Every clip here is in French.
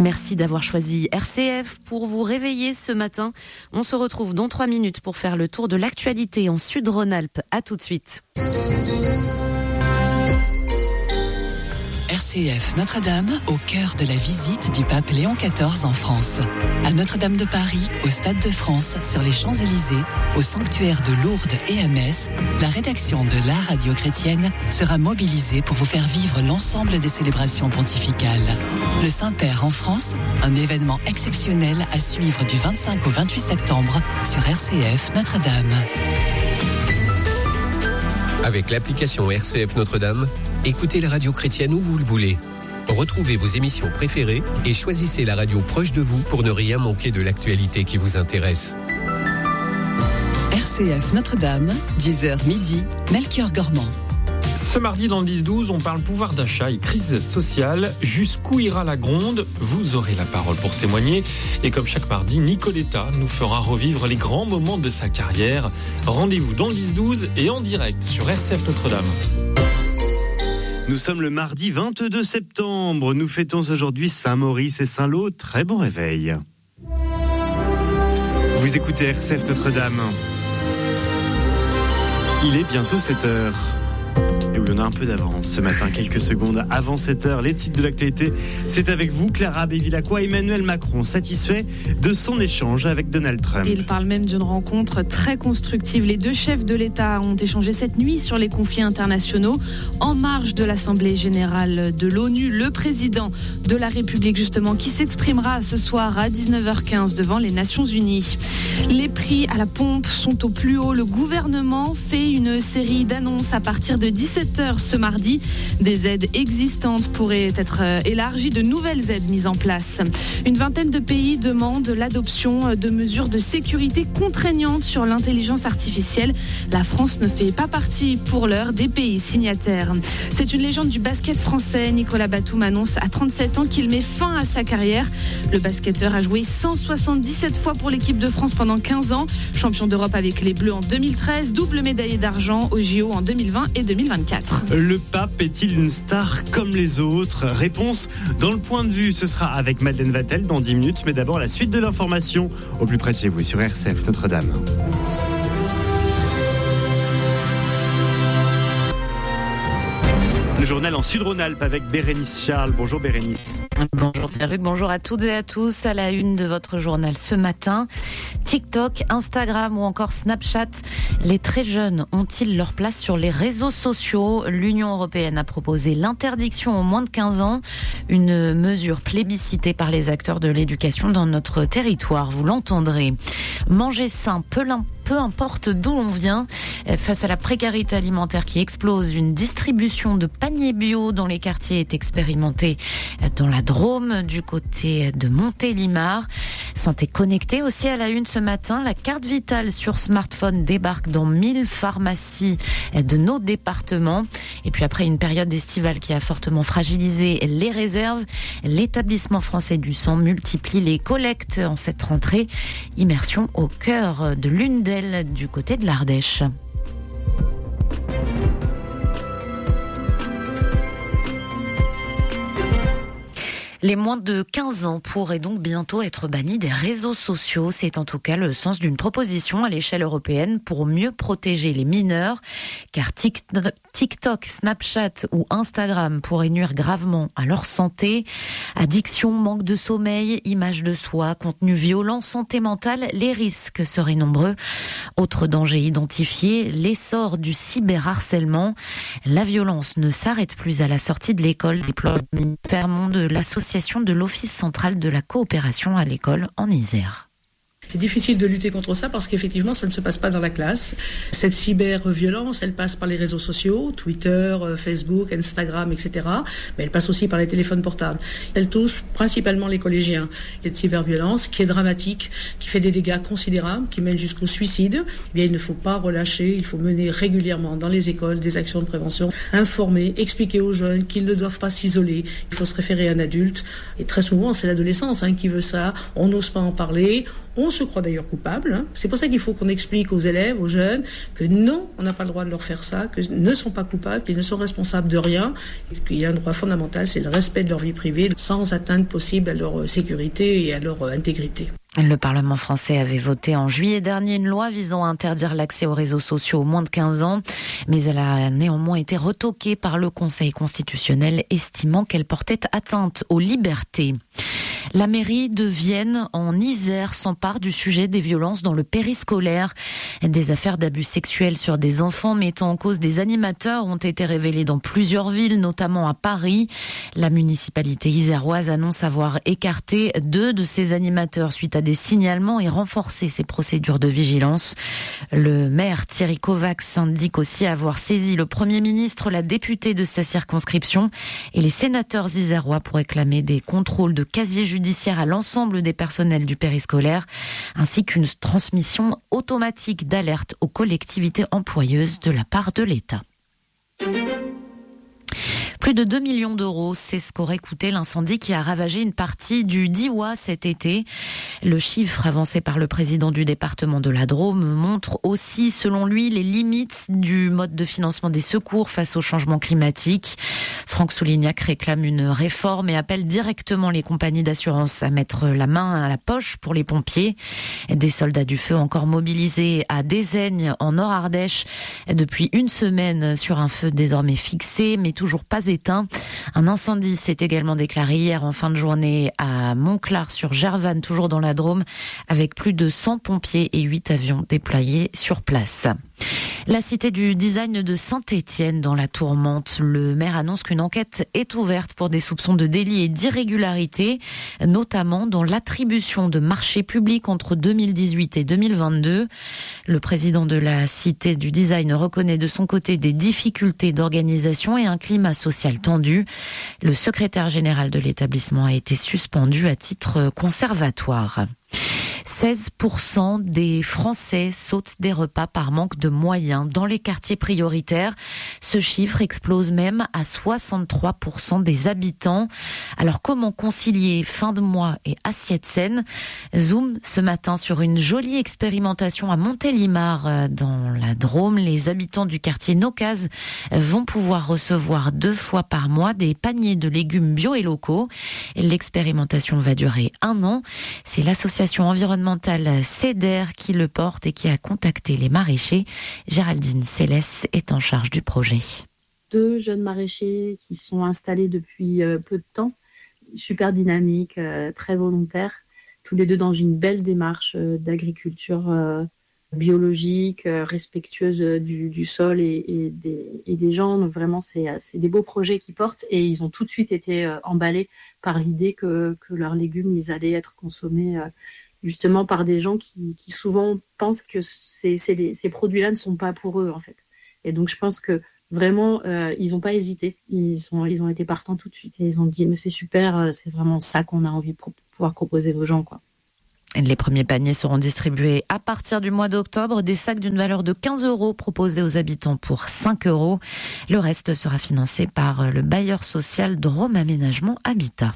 Merci d'avoir choisi RCF pour vous réveiller ce matin. On se retrouve dans 3 minutes pour faire le tour de l'actualité en Sud-Rhône-Alpes. À tout de suite. RCF Notre-Dame, au cœur de la visite du pape Léon XIV en France. À Notre-Dame de Paris, au Stade de France, sur les Champs-Élysées, au sanctuaire de Lourdes et à Metz, la rédaction de la radio chrétienne sera mobilisée pour vous faire vivre l'ensemble des célébrations pontificales. Le Saint-Père en France, un événement exceptionnel à suivre du 25 au 28 septembre sur RCF Notre-Dame. Avec l'application RCF Notre-Dame, écoutez la radio chrétienne où vous le voulez. Retrouvez vos émissions préférées et choisissez la radio proche de vous pour ne rien manquer de l'actualité qui vous intéresse. RCF Notre-Dame, 10h midi, Melchior Gormand. Ce mardi dans le 10-12, on parle pouvoir d'achat et crise sociale. Jusqu'où ira la gronde ? Vous aurez la parole pour témoigner. Et comme chaque mardi, Nicoletta nous fera revivre les grands moments de sa carrière. Rendez-vous dans le 10-12 et en direct sur RCF Notre-Dame. Nous sommes le mardi 22 septembre. Nous fêtons aujourd'hui Saint-Maurice et Saint-Lô. Très bon réveil. Vous écoutez RCF Notre-Dame. Il est bientôt 7h. Et oui, on a un peu d'avance ce matin, quelques secondes avant 7h. Les titres de l'actualité, c'est avec vous, Clara Bévilacqua. Emmanuel Macron satisfait de son échange avec Donald Trump. Il parle même d'une rencontre très constructive. Les deux chefs de l'État ont échangé cette nuit sur les conflits internationaux en marge de l'Assemblée générale de l'ONU. Le président de la République, justement, qui s'exprimera ce soir à 19h15 devant les Nations Unies. Les prix à la pompe sont au plus haut. Le gouvernement fait une série d'annonces à partir de 17h ce mardi. Des aides existantes pourraient être élargies, de nouvelles aides mises en place. Une vingtaine de pays demandent l'adoption de mesures de sécurité contraignantes sur l'intelligence artificielle. La France ne fait pas partie pour l'heure des pays signataires. C'est une légende du basket français. Nicolas Batum annonce à 37 ans qu'il met fin à sa carrière. Le basketteur a joué 177 fois pour l'équipe de France pendant 15 ans. Champion d'Europe avec les Bleus en 2013, double médaillé d'argent aux JO en 2020 et 2024. Le pape est-il une star comme les autres ? Réponse dans le point de vue. Ce sera avec Madeleine Vatel dans 10 minutes. Mais d'abord, la suite de l'information au plus près de chez vous sur RCF Notre-Dame. Le journal en Sud-Rhône-Alpes avec Bérénice Charles. Bonjour Bérénice. Bonjour Pierruc, bonjour à toutes et à tous. À la une de votre journal ce matin, TikTok, Instagram ou encore Snapchat, les très jeunes ont-ils leur place sur les réseaux sociaux ? L'Union européenne a proposé l'interdiction aux moins de 15 ans, une mesure plébiscitée par les acteurs de l'éducation dans notre territoire, vous l'entendrez. Manger sain, peu importe d'où l'on vient, face à la précarité alimentaire qui explose, une distribution de paniers bio dans les quartiers est expérimentée dans la Drôme, du côté de Montélimar. Santé connectée aussi à la une ce matin, la carte vitale sur smartphone débarque dans 1000 pharmacies de nos départements. Et puis après une période estivale qui a fortement fragilisé les réserves, l'établissement français du sang multiplie les collectes en cette rentrée. Immersion au cœur de l'une d'elles du côté de l'Ardèche. Les moins de 15 ans pourraient donc bientôt être bannis des réseaux sociaux. C'est en tout cas le sens d'une proposition à l'échelle européenne pour mieux protéger les mineurs, car TikTok, Snapchat ou Instagram pourraient nuire gravement à leur santé. Addiction, manque de sommeil, image de soi, contenu violent, santé mentale, les risques seraient nombreux. Autre danger identifié, l'essor du cyberharcèlement. La violence ne s'arrête plus à la sortie de l'école, déploie Fermont de l'association de l'Office central de la coopération à l'école en Isère. C'est difficile de lutter contre ça parce qu'effectivement, ça ne se passe pas dans la classe. Cette cyber-violence, elle passe par les réseaux sociaux, Twitter, Facebook, Instagram, etc. Mais elle passe aussi par les téléphones portables. Elle touche principalement les collégiens. Cette cyber-violence qui est dramatique, qui fait des dégâts considérables, qui mène jusqu'au suicide. Eh bien, il ne faut pas relâcher, il faut mener régulièrement dans les écoles des actions de prévention, informer, expliquer aux jeunes qu'ils ne doivent pas s'isoler. Il faut se référer à un adulte. Et très souvent, c'est l'adolescence qui veut ça. On n'ose pas en parler. On se se croient d'ailleurs coupables. Hein. C'est pour ça qu'il faut qu'on explique aux élèves, aux jeunes, que non, on n'a pas le droit de leur faire ça, qu'ils ne sont pas coupables, qu'ils ne sont responsables de rien, et qu'il y a un droit fondamental, c'est le respect de leur vie privée, sans atteinte possible à leur sécurité et à leur intégrité. Le Parlement français avait voté en juillet dernier une loi visant à interdire l'accès aux réseaux sociaux aux moins de 15 ans, mais elle a néanmoins été retoquée par le Conseil constitutionnel, estimant qu'elle portait atteinte aux libertés. La mairie de Vienne, en Isère, s'empare du sujet des violences dans le périscolaire. Des affaires d'abus sexuels sur des enfants mettant en cause des animateurs ont été révélées dans plusieurs villes, notamment à Paris. La municipalité iséroise annonce avoir écarté 2 de ces animateurs suite à des signalements et renforcé ses procédures de vigilance. Le maire Thierry Kovacs indique aussi avoir saisi le Premier ministre, la députée de sa circonscription et les sénateurs isérois pour réclamer des contrôles de casier judiciaire à l'ensemble des personnels du périscolaire, ainsi qu'une transmission automatique d'alerte aux collectivités employeuses de la part de l'État. Plus de 2 millions d'euros, c'est ce qu'aurait coûté l'incendie qui a ravagé une partie du Diois cet été. Le chiffre avancé par le président du département de la Drôme montre aussi, selon lui, les limites du mode de financement des secours face au changement climatique. Franck Soulignac réclame une réforme et appelle directement les compagnies d'assurance à mettre la main à la poche pour les pompiers. Des soldats du feu encore mobilisés à Dézaigne, en Nord-Ardèche, depuis une semaine sur un feu désormais fixé, mais toujours pas éteint. Un incendie s'est également déclaré hier en fin de journée à Montclar-sur-Gervanne, toujours dans la Drôme, avec plus de 100 pompiers et 8 avions déployés sur place. La cité du design de Saint-Étienne dans la Tourmente. Le maire annonce qu'une enquête est ouverte pour des soupçons de délit et d'irrégularité, notamment dans l'attribution de marchés publics entre 2018 et 2022. Le président de la cité du design reconnaît de son côté des difficultés d'organisation et un climat social tendu. Le secrétaire général de l'établissement a été suspendu à titre conservatoire. 16% des Français sautent des repas par manque de moyens dans les quartiers prioritaires. Ce chiffre explose même à 63% des habitants. Alors comment concilier fin de mois et assiette saine ? Zoom ce matin sur une jolie expérimentation à Montélimar dans la Drôme. Les habitants du quartier Nocaz vont pouvoir recevoir 2 fois par mois des paniers de légumes bio et locaux. L'expérimentation va durer 1 an. C'est l'association environnementale CEDER qui le porte et qui a contacté les maraîchers. Géraldine Célès est en charge du projet. 2 jeunes maraîchers qui sont installés depuis peu de temps, super dynamiques, très volontaires, tous les 2 dans une belle démarche d'agriculture biologique, respectueuse du sol et des gens. Donc vraiment, c'est des beaux projets qu'ils portent et ils ont tout de suite été emballés par l'idée que leurs légumes, ils allaient être consommés justement par des gens qui souvent pensent que ces produits-là ne sont pas pour eux, en fait. Et donc, je pense que vraiment, ils n'ont pas hésité. Ils ont été partants tout de suite et ils ont dit, mais c'est super, c'est vraiment ça qu'on a envie de pouvoir proposer aux gens, quoi. Les premiers paniers seront distribués à partir du mois d'octobre. Des sacs d'une valeur de 15 € proposés aux habitants pour 5 €. Le reste sera financé par le bailleur social Drôme Aménagement Habitat.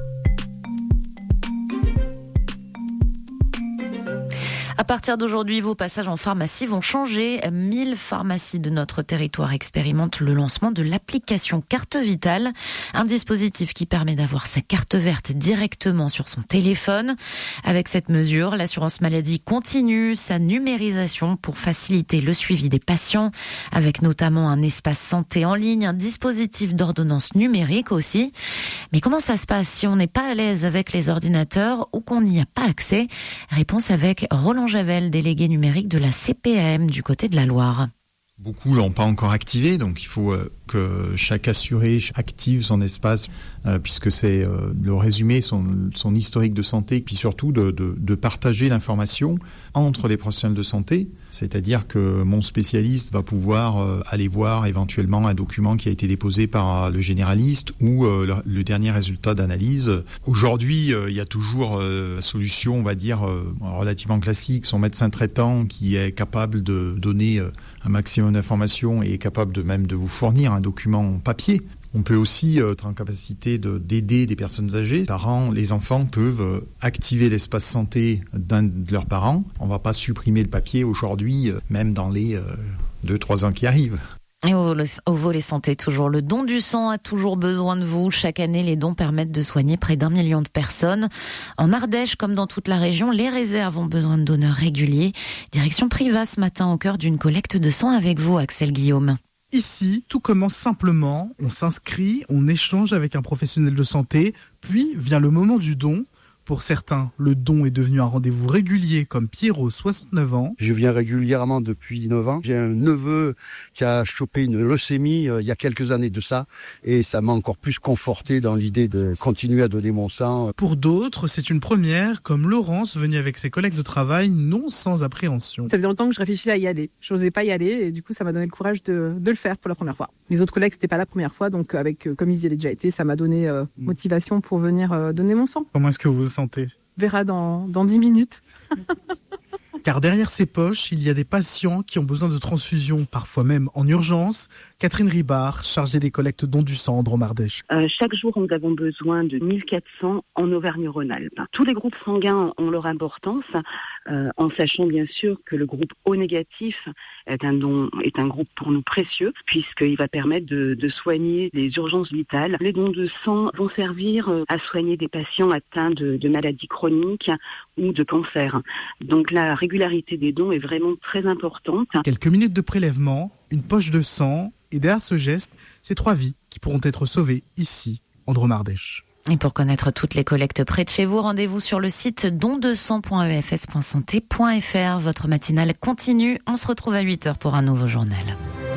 À partir d'aujourd'hui, vos passages en pharmacie vont changer. 1000 pharmacies de notre territoire expérimentent le lancement de l'application Carte Vitale, un dispositif qui permet d'avoir sa carte verte directement sur son téléphone. Avec cette mesure, l'assurance maladie continue sa numérisation pour faciliter le suivi des patients, avec notamment un espace santé en ligne, un dispositif d'ordonnance numérique aussi. Mais comment ça se passe si on n'est pas à l'aise avec les ordinateurs ou qu'on n'y a pas accès ? Réponse avec Roland Javel, délégué numérique de la CPAM du côté de la Loire. Beaucoup l'ont pas encore activé, donc il faut que chaque assuré active son espace, puisque c'est le résumé, son historique de santé, puis surtout de partager l'information entre les professionnels de santé, c'est-à-dire que mon spécialiste va pouvoir aller voir éventuellement un document qui a été déposé par le généraliste ou le dernier résultat d'analyse. Aujourd'hui, il y a toujours la solution, on va dire, relativement classique, son médecin traitant qui est capable de donner un maximum d'informations et est capable même de vous fournir un document papier On peut aussi être en capacité d'aider des personnes âgées. Les enfants peuvent activer l'espace santé d'un de leurs parents. On ne va pas supprimer le papier aujourd'hui, même dans les 2-3 ans qui arrivent. Et au volet santé, toujours, le don du sang a toujours besoin de vous. Chaque année, les dons permettent de soigner près d'1 million de personnes. En Ardèche, comme dans toute la région, les réserves ont besoin de donneurs réguliers. Direction Privas ce matin au cœur d'une collecte de sang avec vous, Axel Guillaume. Ici, tout commence simplement. On s'inscrit, on échange avec un professionnel de santé, puis vient le moment du don. Pour certains, le don est devenu un rendez-vous régulier, comme Pierrot, 69 ans. Je viens régulièrement depuis 9 ans. J'ai un neveu qui a chopé une leucémie il y a quelques années de ça. Et ça m'a encore plus conforté dans l'idée de continuer à donner mon sang. Pour d'autres, c'est une première, comme Laurence, venue avec ses collègues de travail, non sans appréhension. Ça faisait longtemps que je réfléchissais à y aller. Je n'osais pas y aller et du coup, ça m'a donné le courage de le faire pour la première fois. Les autres collègues, c'était pas la première fois. Donc, comme ils y avaient déjà été, ça m'a donné motivation pour venir donner mon sang. Comment est-ce que vous vous sentez ? On verra dans 10 minutes. Car derrière ces poches, il y a des patients qui ont besoin de transfusion, parfois même en urgence. Catherine Ribard, chargée des collectes dons du sang en Drôme-Ardèche. Chaque jour, nous avons besoin de 1400 en Auvergne-Rhône-Alpes. Tous les groupes sanguins ont leur importance, en sachant bien sûr que le groupe O négatif est un groupe pour nous précieux, puisqu'il va permettre de soigner les urgences vitales. Les dons de sang vont servir à soigner des patients atteints de maladies chroniques ou de cancer. Donc la régularité des dons est vraiment très importante. Quelques minutes de prélèvement, une poche de sang, et derrière ce geste, c'est 3 vies qui pourront être sauvées ici, en Drôme-Ardèche. Et pour connaître toutes les collectes près de chez vous, rendez-vous sur le site dondesang.efs.santé.fr. Votre matinale continue. On se retrouve à 8h pour un nouveau journal.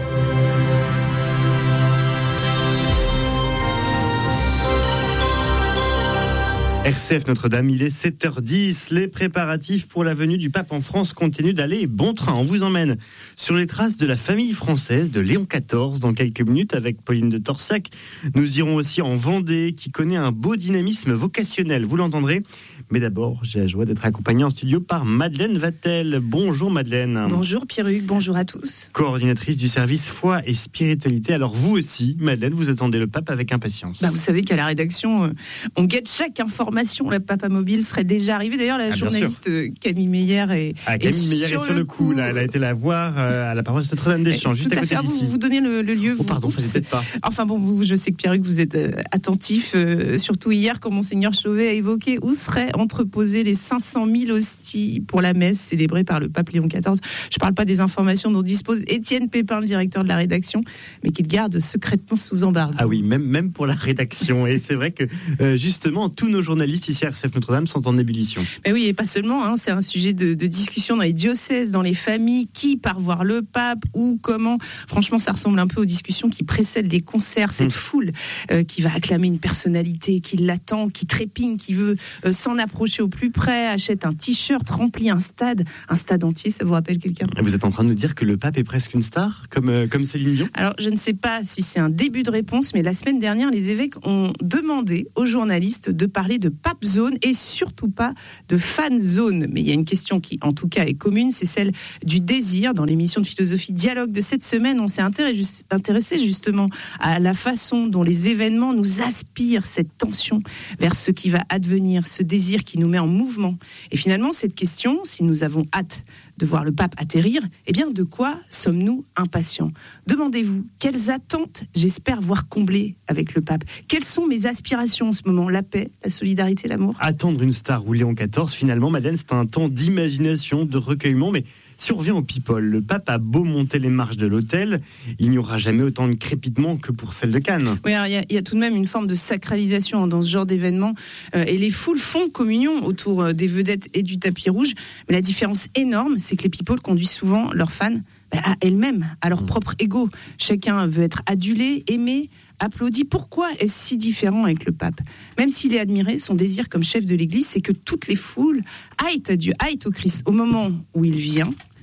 RCF Notre-Dame, il est 7h10. Les préparatifs pour la venue du pape en France continuent d'aller bon train. On vous emmène sur les traces de la famille française de Léon XIV dans quelques minutes avec Pauline de Torsac. Nous irons aussi en Vendée qui connaît un beau dynamisme vocationnel. Vous l'entendrez. Mais d'abord, j'ai la joie d'être accompagnée en studio par Madeleine Vatel. Bonjour Madeleine. Bonjour Pierre-Hugues, bonjour à tous. Coordinatrice du service foi et spiritualité. Alors vous aussi, Madeleine, vous attendez le pape avec impatience. Vous savez qu'à la rédaction, on guette chaque information. Le Papa Mobile serait déjà arrivé. D'ailleurs, la journaliste Camille Meyer est sur le coup. Là, elle a été la voir à la paroisse Notre-Dame-des-Champs, juste à côté d'ici. Vous donnez le lieu. Peut-être pas. Enfin bon, je sais que Pierre-Hugues, vous êtes attentif, surtout hier, quand Monseigneur Chauvet a évoqué où seraient entreposées les 500 000 hosties pour la messe célébrée par le pape Léon XIV. Je ne parle pas des informations dont dispose Étienne Pépin, le directeur de la rédaction, mais qu'il garde secrètement sous embargo. Ah oui, même pour la rédaction. Et c'est vrai que justement, tous nos journalistes ici à RCF Notre-Dame sont en ébullition. Mais oui, et pas seulement, c'est un sujet de discussion dans les diocèses, dans les familles, qui part voir le pape ou comment. Franchement, ça ressemble un peu aux discussions qui précèdent les concerts, cette foule qui va acclamer une personnalité, qui l'attend, qui trépigne, qui veut s'en approcher au plus près, achète un t-shirt, remplit un stade entier. Ça vous rappelle quelqu'un ? Vous êtes en train de nous dire que le pape est presque une star, comme Céline Dion ? Alors, je ne sais pas si c'est un début de réponse, mais la semaine dernière, les évêques ont demandé aux journalistes de parler de pape zone et surtout pas de fan zone. Mais il y a une question qui, en tout cas, est commune, c'est celle du désir. Dans l'émission de Philosophie Dialogue de cette semaine, on s'est intéressé justement à la façon dont les événements nous aspirent cette tension vers ce qui va advenir, ce désir qui nous met en mouvement. Et finalement, cette question, si nous avons hâte de voir le pape atterrir, eh bien, de quoi sommes-nous impatients ? Demandez-vous, quelles attentes j'espère voir comblées avec le pape ? Quelles sont mes aspirations en ce moment ? La paix, la solidarité, l'amour ? Attendre une star ou Léon XIV, finalement, Madeleine, c'est un temps d'imagination, de recueillement, mais si on revient au people, le pape a beau monter les marches de l'hôtel, il n'y aura jamais autant de crépitement que pour celle de Cannes. Oui, alors il y a tout de même une forme de sacralisation dans ce genre d'événement, et les foules font communion autour des vedettes et du tapis rouge, mais la différence énorme, c'est que les people conduisent souvent leurs fans à elles-mêmes, à leur propre ego. Chacun veut être adulé, aimé, applaudi. Pourquoi est-ce si différent avec le pape ? Même s'il est admiré, son désir comme chef de l'Église, c'est que toutes les foules aillent à Dieu, aillent au Christ au moment où il vient,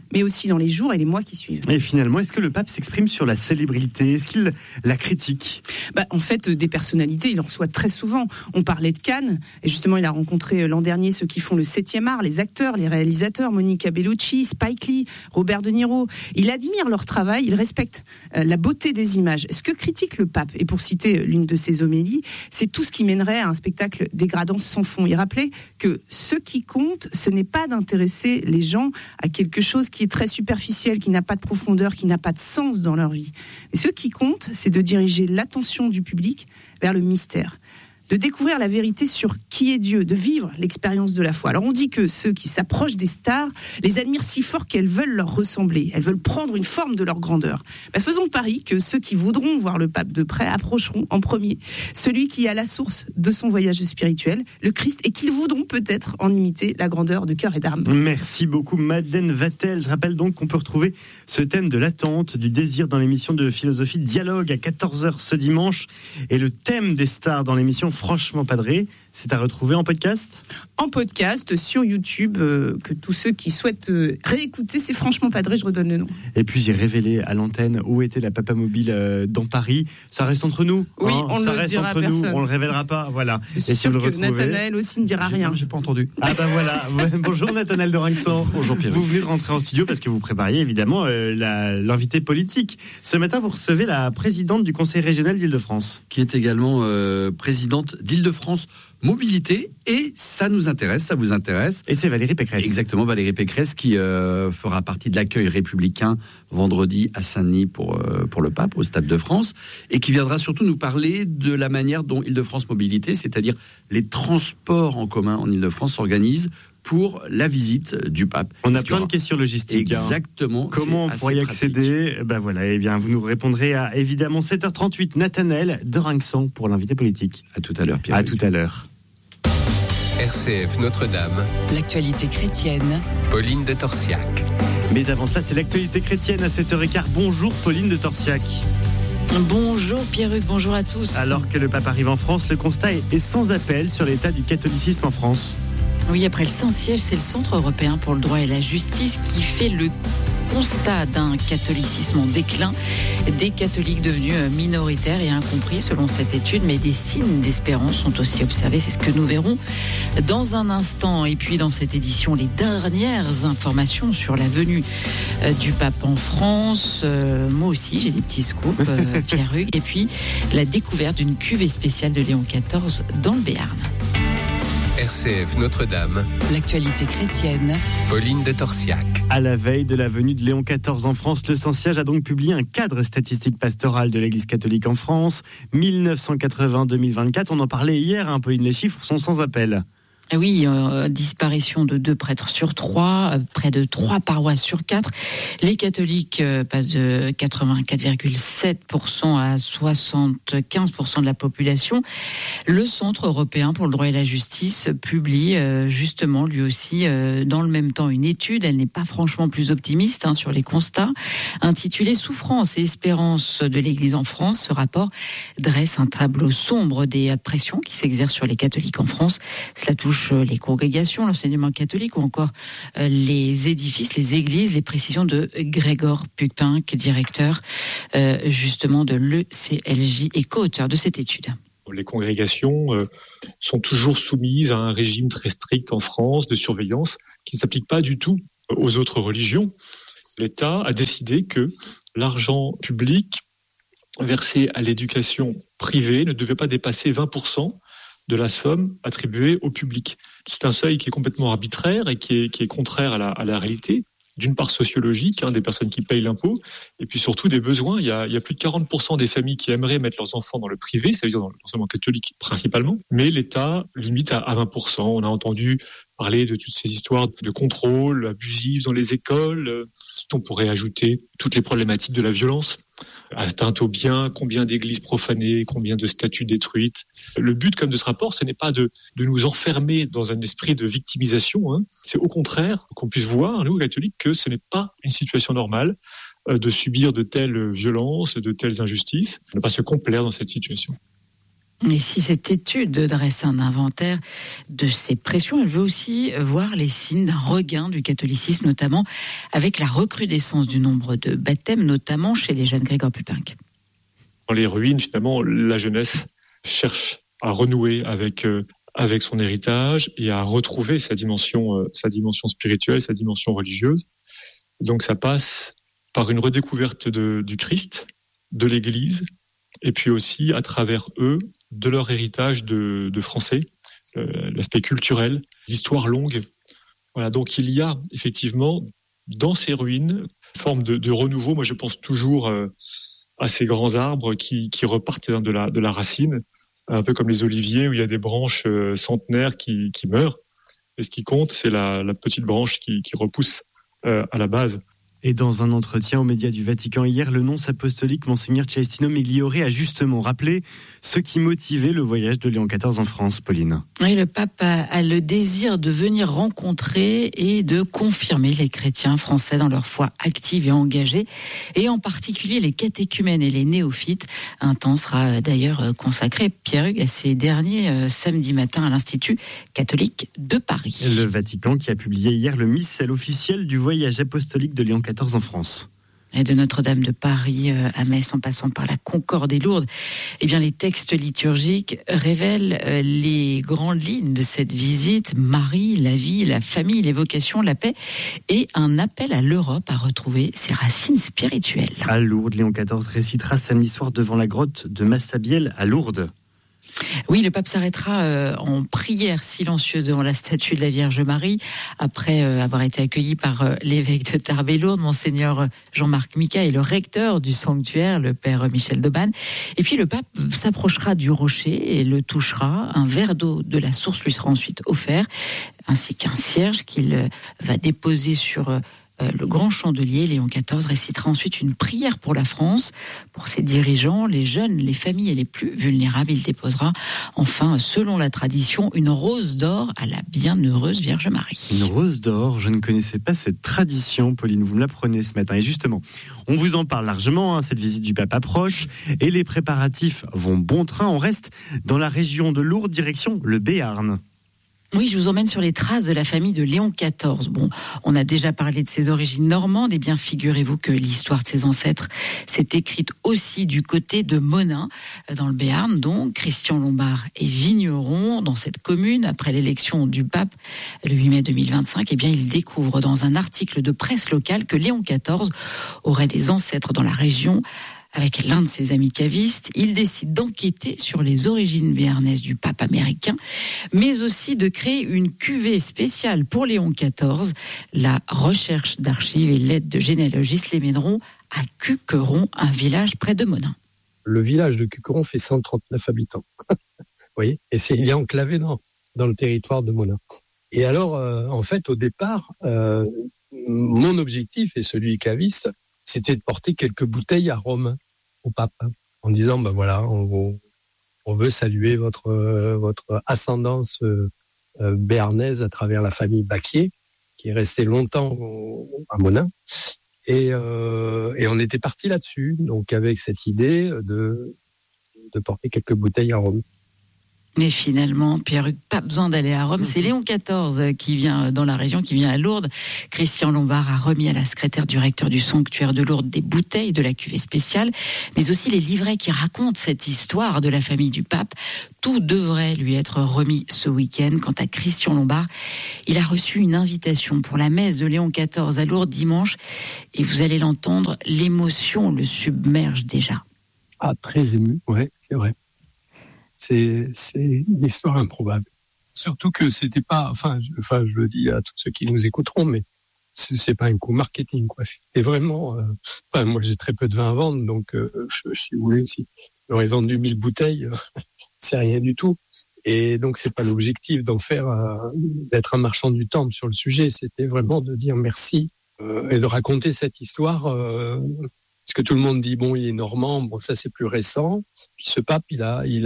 mais aussi dans les jours et les mois qui suivent. Et finalement, est-ce que le pape s'exprime sur la célébrité ? Est-ce qu'il la critique ? En fait, des personnalités, il en reçoit très souvent. On parlait de Cannes, et justement, il a rencontré l'an dernier ceux qui font le 7e art, les acteurs, les réalisateurs, Monica Bellucci, Spike Lee, Robert De Niro. Il admire leur travail, il respecte la beauté des images. Ce que critique le pape, et pour citer l'une de ses homélies, c'est tout ce qui mènerait à un spectacle dégradant sans fond. Il rappelait que ce qui compte, ce n'est pas d'intéresser les gens à quelque chose qui est très superficiel, qui n'a pas de profondeur, qui n'a pas de sens dans leur vie. Mais ce qui compte, c'est de diriger l'attention du public vers le mystère, de découvrir la vérité sur qui est Dieu, de vivre l'expérience de la foi. Alors on dit que ceux qui s'approchent des stars les admirent si fort qu'elles veulent leur ressembler, elles veulent prendre une forme de leur grandeur. Faisons le pari que ceux qui voudront voir le pape de près approcheront en premier celui qui est à la source de son voyage spirituel, le Christ, et qu'ils voudront peut-être en imiter la grandeur de cœur et d'âme. Merci beaucoup Madeleine Vatel. Je rappelle donc qu'on peut retrouver ce thème de l'attente, du désir dans l'émission de Philosophie Dialogue à 14h ce dimanche, et le thème des stars dans l'émission Franchement Padré, c'est à retrouver en podcast ? En podcast sur YouTube, que tous ceux qui souhaitent réécouter, c'est Franchement Padré, je redonne le nom. Et puis j'ai révélé à l'antenne où était la Papa Mobile dans Paris. Ça reste entre nous. Oui, on ne le dira à personne. On le révélera pas, voilà. Je suis sûr que Nathanaël aussi ne dira rien. J'ai pas entendu. Ah voilà. Bonjour Nathanaël de Rinxan. Bonjour Pierre. Vous venez de rentrer en studio parce que vous prépariez évidemment l'invité politique. Ce matin, vous recevez la présidente du Conseil régional d'Île-de-France. Qui est également présidente d'Île-de-France Mobilité, et ça nous intéresse, ça vous intéresse. Et c'est Valérie Pécresse. Exactement, Valérie Pécresse qui fera partie de l'accueil républicain vendredi à Saint-Denis pour le pape au Stade de France, et qui viendra surtout nous parler de la manière dont Île-de-France Mobilité, c'est-à-dire les transports en commun en Île-de-France, s'organisent pour la visite du pape. On a plein de questions logistiques. Exactement. Comment on pourrait y accéder ? Vous nous répondrez à évidemment 7h38. Nathanaël de Rinxan pour l'invité politique. À tout à l'heure, Pierre. À tout à l'heure. RCF Notre-Dame. L'actualité chrétienne. Pauline de Torsiac. Mais avant ça, c'est l'actualité chrétienne à 7h15. Bonjour Pauline de Torsiac. Bonjour Pierruc, bonjour à tous. Alors que le pape arrive en France, le constat est sans appel sur l'état du catholicisme en France. Oui, après le Saint-Siège, c'est le Centre européen pour le droit et la justice qui fait le constat d'un catholicisme en déclin, des catholiques devenus minoritaires et incompris selon cette étude, mais des signes d'espérance sont aussi observés. C'est ce que nous verrons dans un instant. Et puis dans cette édition, les dernières informations sur la venue du pape en France. Moi aussi, j'ai des petits scoops, Pierre-Hugues. Et puis la découverte d'une cuvée spéciale de Léon XIV dans le Béarn. RCF Notre-Dame. L'actualité chrétienne. Pauline de Torsiac. À la veille de la venue de Léon XIV en France, le Saint-Siège a donc publié un cadre statistique pastoral de l'Église catholique en France, 1980-2024. On en parlait hier, Pauline, les chiffres sont sans appel. Oui, disparition de 2 prêtres sur 3, près de 3 paroisses sur 4. Les catholiques passent de 84,7% à 75% de la population. Le Centre européen pour le droit et la justice publie justement lui aussi dans le même temps une étude. Elle n'est pas franchement plus optimiste sur les constats. Intitulée « Souffrance et espérance de l'Église en France », ce rapport dresse un tableau sombre des pressions qui s'exercent sur les catholiques en France. Cela touche les congrégations, l'enseignement catholique ou encore les édifices, les églises, les précisions de Gregor Pupin, directeur justement de l'ECLJ et co-auteur de cette étude. Les congrégations sont toujours soumises à un régime très strict en France de surveillance qui ne s'applique pas du tout aux autres religions. L'État a décidé que l'argent public versé à l'éducation privée ne devait pas dépasser 20% de la somme attribuée au public. C'est un seuil qui est complètement arbitraire et qui est contraire à la réalité, d'une part sociologique, des personnes qui payent l'impôt, et puis surtout des besoins. Il y a plus de 40% des familles qui aimeraient mettre leurs enfants dans le privé, ça veut dire dans l'enseignement catholique principalement, mais l'État limite à 20%. On a entendu parler de toutes ces histoires de contrôle abusif dans les écoles. On pourrait ajouter toutes les problématiques de la violence, atteinte aux biens, combien d'églises profanées, combien de statues détruites. Le but comme de ce rapport, ce n'est pas de nous enfermer dans un esprit de victimisation. C'est au contraire qu'on puisse voir, nous, catholiques, que ce n'est pas une situation normale de subir de telles violences, de telles injustices, ne pas se complaire dans cette situation. Et si cette étude dresse un inventaire de ces pressions, elle veut aussi voir les signes d'un regain du catholicisme, notamment avec la recrudescence du nombre de baptêmes, notamment chez les jeunes. Grégoire Pupinck. Dans les ruines, finalement, la jeunesse cherche à renouer avec son héritage et à retrouver sa dimension spirituelle, sa dimension religieuse. Donc ça passe par une redécouverte du Christ, de l'Église, et puis aussi à travers eux, de leur héritage de français, l'aspect culturel, l'histoire longue. Voilà, donc il y a effectivement dans ces ruines une forme de renouveau. Moi, je pense toujours à ces grands arbres qui repartent de la racine, un peu comme les oliviers où il y a des branches centenaires qui meurent. Et ce qui compte, c'est la petite branche qui repousse à la base. Et dans un entretien aux médias du Vatican hier, le nonce apostolique Monseigneur Celestino Migliore a justement rappelé ce qui motivait le voyage de Léon XIV en France, Pauline. Oui, le pape a le désir de venir rencontrer et de confirmer les chrétiens français dans leur foi active et engagée, et en particulier les catéchumènes et les néophytes. Un temps sera d'ailleurs consacré, Pierre-Hugues, à ces derniers samedi matin à l'Institut catholique de Paris. Le Vatican qui a publié hier le missel officiel du voyage apostolique de Léon XIV en France. Et de Notre-Dame de Paris à Metz en passant par la Concorde et Lourdes, eh bien les textes liturgiques révèlent les grandes lignes de cette visite: Marie, la vie, la famille, les vocations, la paix et un appel à l'Europe à retrouver ses racines spirituelles. À Lourdes, Léon XIV récitera samedi soir devant la grotte de Massabielle à Lourdes. Oui, le pape s'arrêtera en prière silencieuse devant la statue de la Vierge Marie, après avoir été accueilli par l'évêque de Tarbes et Lourdes, Monseigneur Jean-Marc Mica, et le recteur du sanctuaire, le père Michel Debanne. Et puis le pape s'approchera du rocher et le touchera. Un verre d'eau de la source lui sera ensuite offert, ainsi qu'un cierge qu'il va déposer sur le grand chandelier. Léon XIV récitera ensuite une prière pour la France, pour ses dirigeants, les jeunes, les familles et les plus vulnérables. Il déposera enfin, selon la tradition, une rose d'or à la bienheureuse Vierge Marie. Une rose d'or, je ne connaissais pas cette tradition, Pauline, vous me l'apprenez ce matin. Et justement, on vous en parle largement, cette visite du pape approche et les préparatifs vont bon train. On reste dans la région de Lourdes, direction le Béarn. Oui, je vous emmène sur les traces de la famille de Léon XIV. Bon, on a déjà parlé de ses origines normandes, et bien figurez-vous que l'histoire de ses ancêtres s'est écrite aussi du côté de Monin, dans le Béarn. Donc, Christian Lombard est vigneron dans cette commune. Après l'élection du pape, le 8 mai 2025, eh bien, il découvre dans un article de presse locale que Léon XIV aurait des ancêtres dans la région. Avec l'un de ses amis cavistes, il décide d'enquêter sur les origines béarnaises du pape américain, mais aussi de créer une cuvée spéciale pour Léon XIV. La recherche d'archives et l'aide de généalogistes les mèneront à Cuqueron, un village près de Monin. Le village de Cuqueron fait 139 habitants. Vous voyez, et il est enclavé dans le territoire de Monin. Et alors, en fait, au départ, mon objectif et celui du caviste, c'était de porter quelques bouteilles à Rome au pape, en disant, ben voilà, on veut saluer votre ascendance béarnaise à travers la famille Baquier, qui est restée longtemps à Monin. Et on était parti là-dessus, donc avec cette idée de porter quelques bouteilles à Rome. Mais finalement, Pierre-Hugues, pas besoin d'aller à Rome. C'est Léon XIV qui vient dans la région, qui vient à Lourdes. Christian Lombard a remis à la secrétaire du recteur du sanctuaire de Lourdes des bouteilles de la cuvée spéciale, mais aussi les livrets qui racontent cette histoire de la famille du pape. Tout devrait lui être remis ce week-end. Quant à Christian Lombard, il a reçu une invitation pour la messe de Léon XIV à Lourdes dimanche. Et vous allez l'entendre, l'émotion le submerge déjà. Ah, très ému, ouais, c'est vrai. C'est une histoire improbable. Surtout que c'était pas, enfin, je le dis à tous ceux qui nous écouteront, mais c'est pas un coup marketing, quoi. C'était vraiment, moi, j'ai très peu de vin à vendre, donc, si vous voulez, si j'aurais vendu 1000 bouteilles, c'est rien du tout. Et donc, c'est pas l'objectif d'en faire, d'être un marchand du temple sur le sujet. C'était vraiment de dire merci, et de raconter cette histoire, parce que tout le monde dit, bon, il est normand, bon, ça c'est plus récent. Puis ce pape, il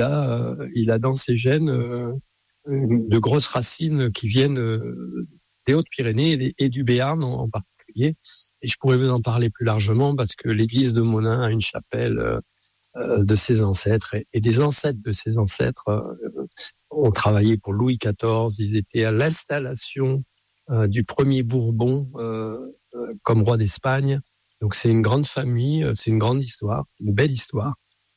a dans ses gènes de grosses racines qui viennent des Hautes-Pyrénées et du Béarn en particulier. Et je pourrais vous en parler plus largement parce que l'église de Monin a une chapelle de ses ancêtres et des ancêtres de ses ancêtres ont travaillé pour Louis XIV. Ils étaient à l'installation du premier Bourbon comme roi d'Espagne. Donc c'est une grande famille, c'est une grande histoire, une belle histoire.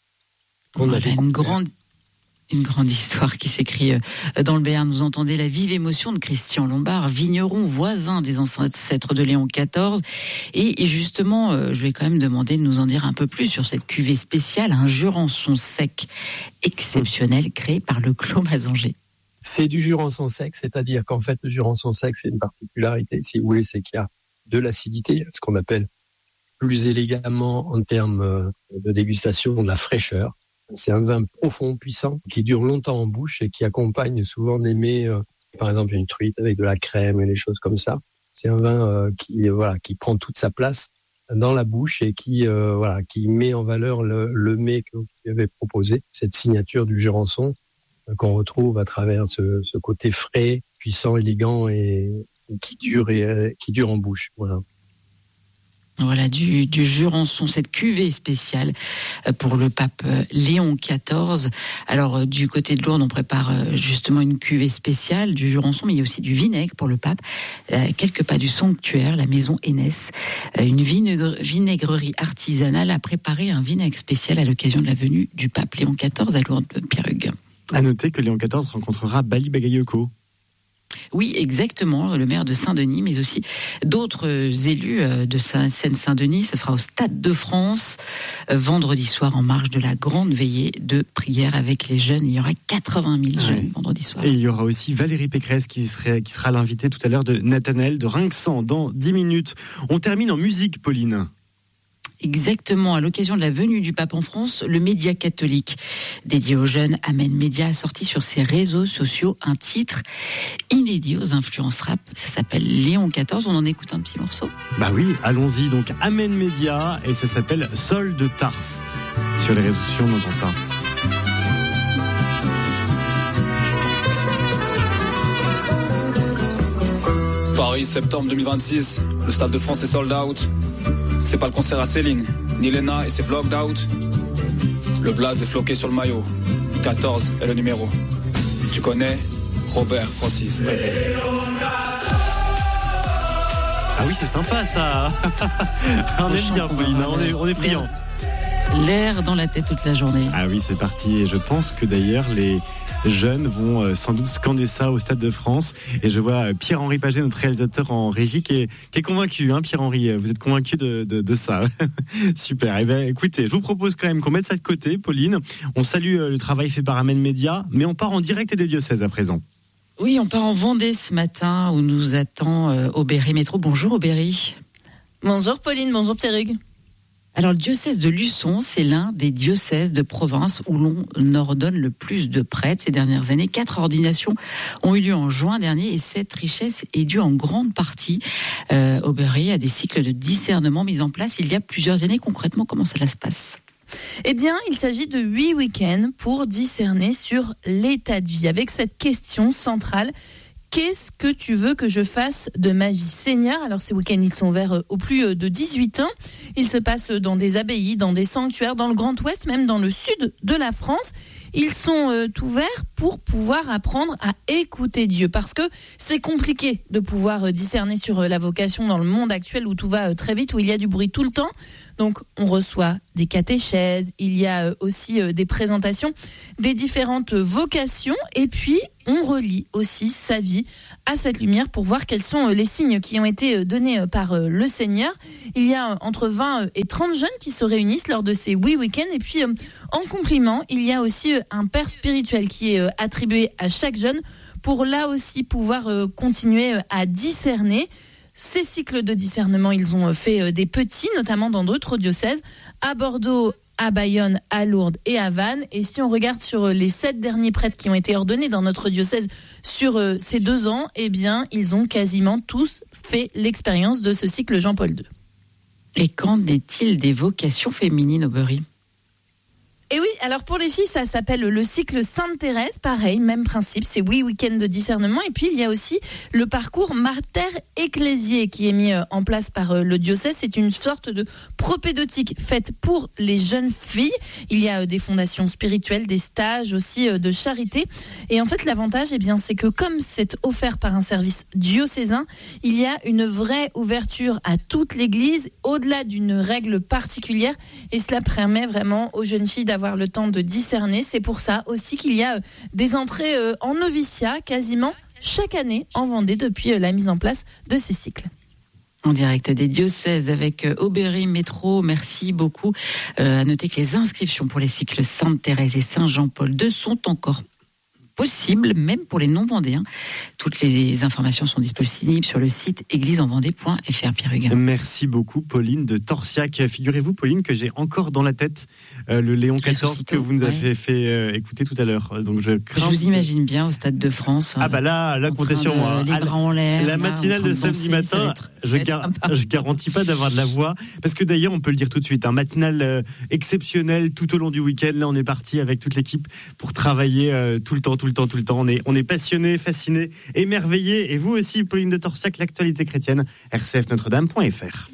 Une grande histoire qui s'écrit dans le Béarn. Vous entendez la vive émotion de Christian Lombard, vigneron voisin des ancêtres de Léon XIV. Et justement, je vais quand même demander de nous en dire un peu plus sur cette cuvée spéciale, un jurançon sec exceptionnel créé par le Clos Mazanger. C'est du jurançon sec, c'est-à-dire qu'en fait, le jurançon sec, c'est une particularité, si vous voulez, c'est qu'il y a de l'acidité, ce qu'on appelle plus élégamment en termes de dégustation, de la fraîcheur. C'est un vin profond, puissant, qui dure longtemps en bouche et qui accompagne souvent des mets, par exemple une truite avec de la crème et des choses comme ça. C'est un vin qui prend toute sa place dans la bouche et qui met en valeur le mets que vous avez proposé, cette signature du Jurançon qu'on retrouve à travers ce côté frais, puissant, élégant et qui dure en bouche. Voilà, du Jurançon, cette cuvée spéciale pour le pape Léon XIV. Alors, du côté de Lourdes, on prépare justement une cuvée spéciale du Jurançon, mais il y a aussi du vinaigre pour le pape. Quelques pas du sanctuaire, la maison Hénès, une vinaigrerie artisanale a préparé un vinaigre spécial à l'occasion de la venue du pape Léon XIV à Lourdes, Pierre Hugues. À noter que Léon XIV rencontrera Bali Bagayoko. Oui, exactement, le maire de Saint-Denis, mais aussi d'autres élus de Seine-Saint-Denis. Ce sera au Stade de France, vendredi soir, en marge de la grande veillée de prière avec les jeunes. Il y aura 80 000 jeunes vendredi soir. Et il y aura aussi Valérie Pécresse qui sera l'invitée tout à l'heure de Nathanaël de Rinxan dans 10 minutes. On termine en musique, Pauline. Exactement, à l'occasion de la venue du pape en France, le média catholique dédié aux jeunes, Amen Média, a sorti sur ses réseaux sociaux un titre inédit aux influences rap. Ça s'appelle Léon XIV. On en écoute un petit morceau. Bah oui, allons-y. Donc Amen Média et ça s'appelle Sol de Tarse. Sur les réseaux sociaux, on entend ça. Paris, septembre 2026. Le Stade de France est sold out. C'est pas le concert à Céline, ni Lena et ses vlogged out. Le blaze est floqué sur le maillot. 14 est le numéro. Tu connais Robert Francis Prévost. Ah oui, c'est sympa ça. On est bien, Pauline, on est friand. L'air dans la tête toute la journée. Ah oui, c'est parti. Et je pense que d'ailleurs, les jeunes vont sans doute scander ça au Stade de France. Et je vois Pierre-Henri Paget, notre réalisateur en régie, qui est convaincu, hein, Pierre-Henri. Vous êtes convaincu de ça. Super. Eh bien, écoutez, je vous propose quand même qu'on mette ça de côté, Pauline. On salue le travail fait par Amen Média, mais on part en direct des diocèses à présent. Oui, on part en Vendée ce matin où nous attend Aubéry Métro. Bonjour Aubéry. Bonjour Pauline, bonjour Pierre Hugues. Alors, le diocèse de Luçon, c'est l'un des diocèses de province où l'on ordonne le plus de prêtres ces dernières années. 4 ordinations ont eu lieu en juin dernier et cette richesse est due en grande partie, Aubéry, à des cycles de discernement mis en place il y a plusieurs années. Concrètement, comment ça se passe ? Eh bien, il s'agit de 8 week-ends pour discerner sur l'état de vie, avec cette question centrale. Qu'est-ce que tu veux que je fasse de ma vie, Seigneur ? Alors ces week-ends, ils sont ouverts aux plus de 18 ans. Ils se passent dans des abbayes, dans des sanctuaires, dans le Grand Ouest, même dans le sud de la France. Ils sont ouverts pour pouvoir apprendre à écouter Dieu. Parce que c'est compliqué de pouvoir discerner sur la vocation dans le monde actuel où tout va très vite, où il y a du bruit tout le temps. Donc, on reçoit des catéchèses, il y a aussi des présentations des différentes vocations et puis on relie aussi sa vie à cette lumière pour voir quels sont les signes qui ont été donnés par le Seigneur. Il y a entre 20 et 30 jeunes qui se réunissent lors de ces 8 week-ends et puis en complément, il y a aussi un père spirituel qui est attribué à chaque jeune pour là aussi pouvoir continuer à discerner. Ces cycles de discernement, ils ont fait des petits, notamment dans d'autres diocèses, à Bordeaux, à Bayonne, à Lourdes et à Vannes. Et si on regarde sur les 7 derniers prêtres qui ont été ordonnés dans notre diocèse sur ces 2 ans, eh bien, ils ont quasiment tous fait l'expérience de ce cycle Jean-Paul II. Et qu'en est-il des vocations féminines, Aubéry ? Et oui, alors pour les filles, ça s'appelle le cycle Sainte-Thérèse, pareil, même principe, c'est week-end de discernement. Et puis il y a aussi le parcours Mater Ecclesiae qui est mis en place par le diocèse. C'est une sorte de propédeutique faite pour les jeunes filles. Il y a des fondations spirituelles, des stages aussi de charité. Et en fait, l'avantage, c'est que comme c'est offert par un service diocésain, il y a une vraie ouverture à toute l'Église, au-delà d'une règle particulière. Et cela permet vraiment aux jeunes filles d'avoir le temps de discerner. C'est pour ça aussi qu'il y a des entrées en noviciat quasiment chaque année en Vendée depuis la mise en place de ces cycles. En direct des diocèses avec Aubéry Métro, merci beaucoup. À noter que les inscriptions pour les cycles Sainte-Thérèse et Saint-Jean-Paul II sont encore possible, même pour les non-vendéens. Toutes les informations sont disponibles sur le site église-en-vendée.fr. Pierre Huguin. Merci beaucoup, Pauline de Torsiac. Figurez-vous, Pauline, que j'ai encore dans la tête le Léon XIV que vous nous avez fait écouter tout à l'heure. Donc je vous imagine bien au Stade de France. Ah bah là comptez sur moi. Les bras en l'air. La matinale de samedi matin, je garantis pas d'avoir de la voix. Parce que d'ailleurs, on peut le dire tout de suite, un matinale exceptionnel tout au long du week-end. Là, on est parti avec toute l'équipe pour travailler tout le temps. On est passionnés, fascinés, émerveillés. Et vous aussi, Pauline de Torsiac, l'actualité chrétienne, rcfnotredame.fr.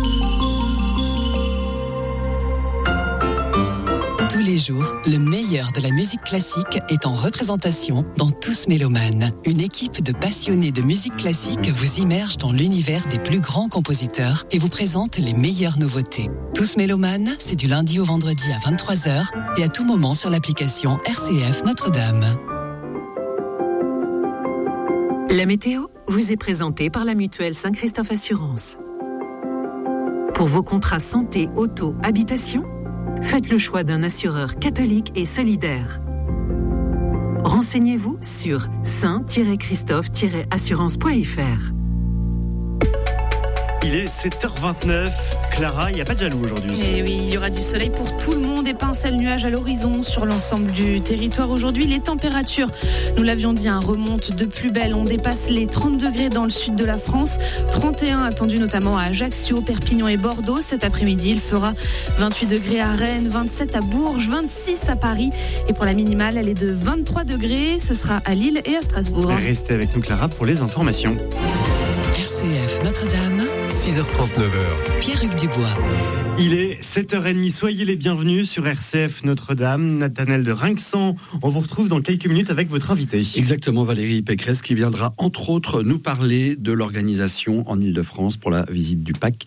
Tous les jours, le meilleur de la musique classique est en représentation dans Tous Mélomanes. Une équipe de passionnés de musique classique vous immerge dans l'univers des plus grands compositeurs et vous présente les meilleures nouveautés. Tous Mélomanes, c'est du lundi au vendredi à 23h et à tout moment sur l'application RCF Notre-Dame. La météo vous est présentée par la mutuelle Saint-Christophe Assurance. Pour vos contrats santé, auto, habitation, faites le choix d'un assureur catholique et solidaire. Renseignez-vous sur saint-christophe-assurance.fr. Il est 7h29. Clara, il n'y a pas de jaloux aujourd'hui. Et oui, il y aura du soleil pour tout le monde et pas un seul nuage à l'horizon sur l'ensemble du territoire aujourd'hui. Les températures, nous l'avions dit, remontent de plus belle. On dépasse les 30 degrés dans le sud de la France. 31 attendus notamment à Ajaccio, Perpignan et Bordeaux. Cet après-midi, il fera 28 degrés à Rennes, 27 à Bourges, 26 à Paris. Et pour la minimale, elle est de 23 degrés. Ce sera à Lille et à Strasbourg. Restez avec nous, Clara, pour les informations. RCF Notre-Dame, 6h39. Pierre-Hugues Dubois. Il est 7h30, soyez les bienvenus sur RCF Notre-Dame. Nathanaël de Rinxan, on vous retrouve dans quelques minutes avec votre invité. Exactement, Valérie Pécresse qui viendra entre autres nous parler de l'organisation en Ile-de-France pour la visite du pape,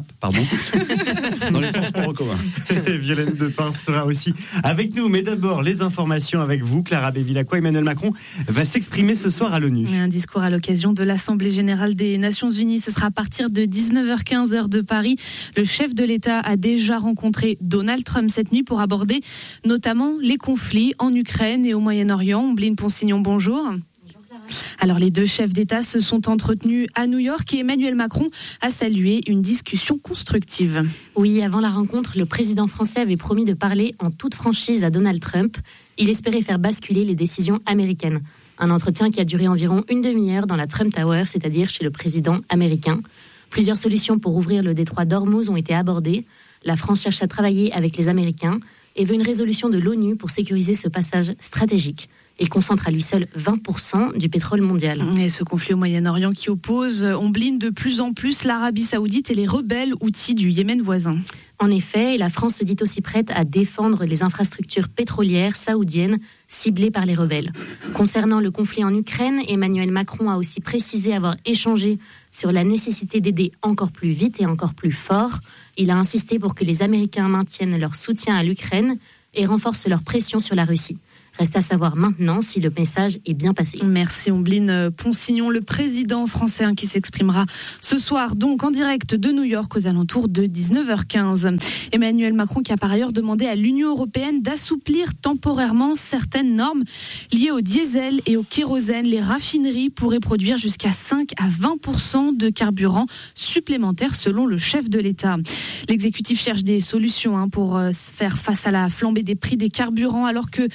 dans les transports en commun. Violaine Depin sera aussi avec nous, mais d'abord les informations avec vous. Clara Bévilacqua, Emmanuel Macron va s'exprimer ce soir à l'ONU. Un discours à l'occasion de l'Assemblée Générale des Nations Unies, ce sera à partir de 19h15 heure de Paris. Le chef de l'État a déjà rencontré Donald Trump cette nuit pour aborder notamment les conflits en Ukraine et au Moyen-Orient. Ombline Ponsignon, bonjour. Alors les deux chefs d'État se sont entretenus à New York et Emmanuel Macron a salué une discussion constructive. Oui, avant la rencontre, le président français avait promis de parler en toute franchise à Donald Trump. Il espérait faire basculer les décisions américaines. Un entretien qui a duré environ une demi-heure dans la Trump Tower, c'est-à-dire chez le président américain. Plusieurs solutions pour ouvrir le détroit d'Ormuz ont été abordées. La France cherche à travailler avec les Américains et veut une résolution de l'ONU pour sécuriser ce passage stratégique. Il concentre à lui seul 20% du pétrole mondial. Et ce conflit au Moyen-Orient qui oppose, on blinde de plus en plus l'Arabie Saoudite et les rebelles houthis du Yémen voisin. En effet, la France se dit aussi prête à défendre les infrastructures pétrolières saoudiennes ciblées par les rebelles. Concernant le conflit en Ukraine, Emmanuel Macron a aussi précisé avoir échangé sur la nécessité d'aider encore plus vite et encore plus fort. Il a insisté pour que les Américains maintiennent leur soutien à l'Ukraine et renforcent leur pression sur la Russie. Reste à savoir maintenant si le message est bien passé. Merci Ombline Ponsignon, le président français qui s'exprimera ce soir donc en direct de New York aux alentours de 19h15. Emmanuel Macron qui a par ailleurs demandé à l'Union européenne d'assouplir temporairement certaines normes liées au diesel et au kérosène. Les raffineries pourraient produire jusqu'à 5 à 20% de carburant supplémentaire selon le chef de l'État. L'exécutif cherche des solutions pour faire face à la flambée des prix des carburants alors que le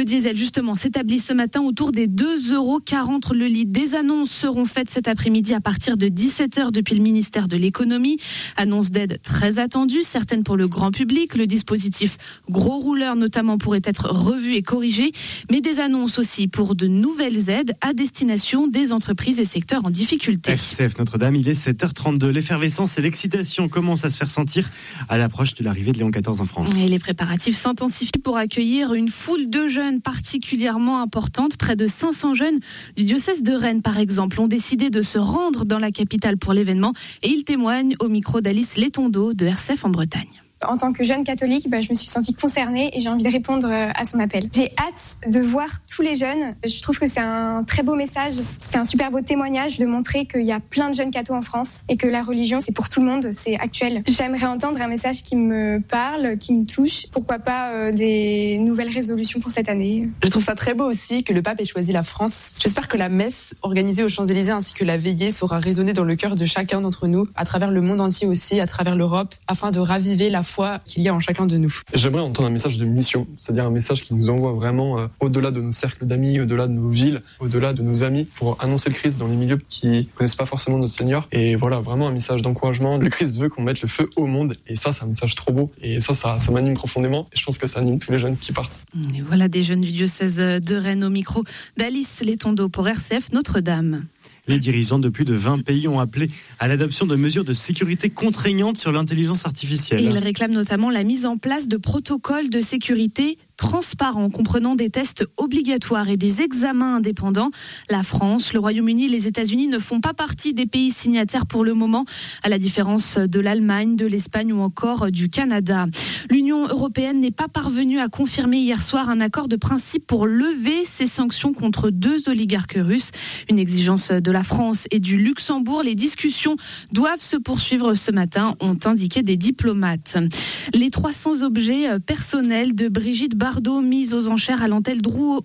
diesel, justement, s'établit ce matin autour des 2,40 € le litre. Des annonces seront faites cet après-midi à partir de 17h depuis le ministère de l'économie. Annonce d'aide très attendue, certaines pour le grand public. Le dispositif gros rouleur notamment pourrait être revu et corrigé, mais des annonces aussi pour de nouvelles aides à destination des entreprises et secteurs en difficulté. RCF Notre-Dame, il est 7h32. L'effervescence et l'excitation commencent à se faire sentir à l'approche de l'arrivée de Léon XIV en France. Et les préparatifs s'intensifient pour accueillir une foule de jeunes particulièrement importante. Près de 500 jeunes du diocèse de Rennes, par exemple, ont décidé de se rendre dans la capitale pour l'événement et ils témoignent au micro d'Alice Letondeau de RCF en Bretagne. En tant que jeune catholique, je me suis sentie concernée et j'ai envie de répondre à son appel. J'ai hâte de voir tous les jeunes. Je trouve que c'est un très beau message. C'est un super beau témoignage de montrer qu'il y a plein de jeunes cathos en France et que la religion, c'est pour tout le monde, c'est actuel. J'aimerais entendre un message qui me parle, qui me touche. Pourquoi pas des nouvelles résolutions pour cette année. Je trouve ça très beau aussi que le pape ait choisi la France. J'espère que la messe organisée aux Champs-Élysées ainsi que la veillée saura résonner dans le cœur de chacun d'entre nous, à travers le monde entier aussi, à travers l'Europe, afin de raviver la foi qu'il y a en chacun de nous. J'aimerais entendre un message de mission, c'est-à-dire un message qui nous envoie vraiment au-delà de nos cercles d'amis, au-delà de nos villes, au-delà de nos amis, pour annoncer le Christ dans les milieux qui ne connaissent pas forcément notre Seigneur. Et voilà, vraiment un message d'encouragement. Le Christ veut qu'on mette le feu au monde, et ça, c'est un message trop beau. Et ça m'anime profondément, et je pense que ça anime tous les jeunes qui partent. Et voilà des jeunes du diocèse de Rennes au micro d'Alice Letondeau pour RCF Notre-Dame. Les dirigeants de plus de 20 pays ont appelé à l'adoption de mesures de sécurité contraignantes sur l'intelligence artificielle. Et ils réclament notamment la mise en place de protocoles de sécurité transparents, comprenant des tests obligatoires et des examens indépendants. La France, le Royaume-Uni et les États-Unis ne font pas partie des pays signataires pour le moment, à la différence de l'Allemagne, de l'Espagne ou encore du Canada. L'Union européenne n'est pas parvenue à confirmer hier soir un accord de principe pour lever ces sanctions contre 2 oligarques russes. Une exigence de la France et du Luxembourg. Les discussions doivent se poursuivre ce matin, ont indiqué des diplomates. Les 300 objets personnels de Brigitte Bardot mis aux enchères à l'hôtel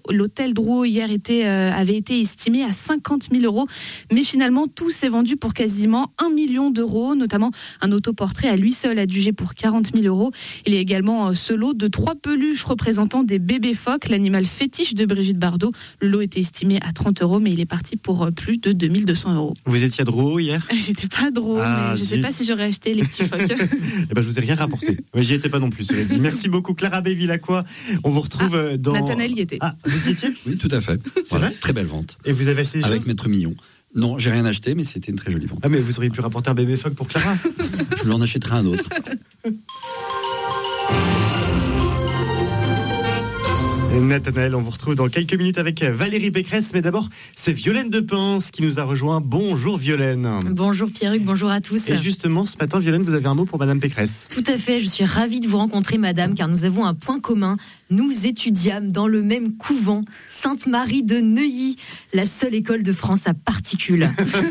Drouot hier avait été estimé à 50 000 €, mais finalement tout s'est vendu pour quasiment 1 million d'euros, notamment un autoportrait à lui seul adjugé pour 40 000 €. Il y a également ce lot de 3 peluches représentant des bébés phoques, l'animal fétiche de Brigitte Bardot. Le lot était estimé à 30 €, mais il est parti pour plus de 2 200 €. Vous étiez à Drouot hier ? J'étais pas à Drouot, mais je sais pas si j'aurais acheté les petits phoques. Je vous ai rien rapporté. J'y étais pas non plus, cela dit. Merci beaucoup Clara Bévilacqua. On vous retrouve dans... Nathanaël y était. Ah, vous y étiez ? Oui, tout à fait. Voilà, très belle vente. Et vous avez acheté des avec choses ? Maître Millon. Non, j'ai rien acheté, mais c'était une très jolie vente. Ah, mais vous auriez pu rapporter un bébé phoque pour Clara. Je lui en achèterai un autre. Nathanaël, on vous retrouve dans quelques minutes avec Valérie Pécresse, mais d'abord, c'est Violaine Depens qui nous a rejoint. Bonjour Violaine. Bonjour Pierruc, bonjour à tous. Et justement, ce matin, Violaine, vous avez un mot pour Madame Pécresse. Tout à fait, je suis ravie de vous rencontrer Madame, car nous avons un point commun. Nous étudiâmes dans le même couvent, Sainte-Marie de Neuilly, la seule école de France à particules.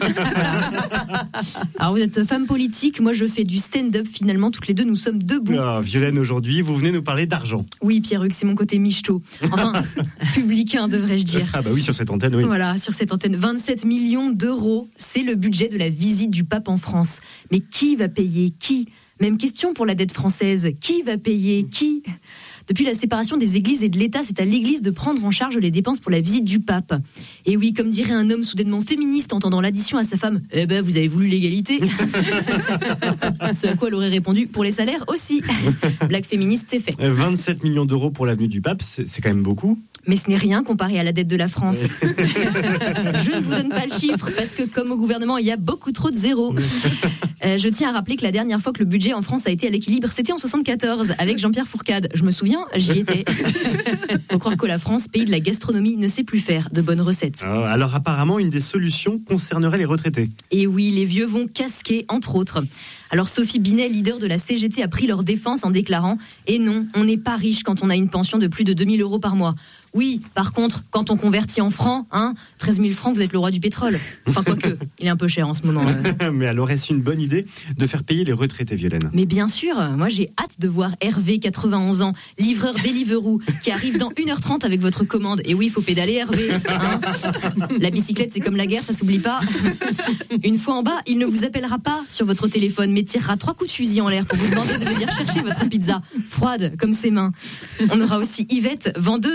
Alors vous êtes femme politique, moi je fais du stand-up, finalement toutes les deux nous sommes debout. Ah, Violaine, aujourd'hui, vous venez nous parler d'argent. Oui Pierruc, c'est mon côté michto. Enfin, publicain devrais-je dire. Ah bah oui, sur cette antenne, oui. Voilà, sur cette antenne, 27 millions d'euros, c'est le budget de la visite du pape en France. Mais qui va payer ? Qui ? Même question pour la dette française. Qui va payer ? Qui ? Depuis la séparation des églises et de l'État, c'est à l'église de prendre en charge les dépenses pour la visite du pape. Et oui, comme dirait un homme soudainement féministe entendant l'addition à sa femme, « Eh ben, vous avez voulu l'égalité ?» Ce à quoi elle aurait répondu, « Pour les salaires aussi !» Blague féministe, c'est fait. 27 millions d'euros pour l'avenue du pape, c'est quand même beaucoup. Mais ce n'est rien comparé à la dette de la France. Je ne vous donne pas le chiffre, parce que comme au gouvernement, il y a beaucoup trop de zéros. Je tiens à rappeler que la dernière fois que le budget en France a été à l'équilibre, c'était en 74, avec Jean-Pierre Fourcade. Je me souviens, j'y étais. Faut croire que la France, pays de la gastronomie, ne sait plus faire de bonnes recettes. Alors apparemment, une des solutions concernerait les retraités. Et oui, les vieux vont casquer, entre autres. Alors Sophie Binet, leader de la CGT, a pris leur défense en déclarant « Et non, on n'est pas riche quand on a une pension de plus de 2 000 € par mois. Oui, par contre, quand on convertit en francs, 13 000 francs, vous êtes le roi du pétrole. Enfin, quoique, il est un peu cher en ce moment. Mais alors, est-ce une bonne idée de faire payer les retraités, Violaine ? Mais bien sûr, moi j'ai hâte de voir Hervé, 91 ans, livreur Deliveroo, qui arrive dans 1h30 avec votre commande. Et oui, il faut pédaler, Hervé. La bicyclette, c'est comme la guerre, ça s'oublie pas. Une fois en bas, il ne vous appellera pas sur votre téléphone, mais tirera 3 coups de fusil en l'air pour vous demander de venir chercher votre pizza, froide comme ses mains. On aura aussi Yvette, vendeuse chez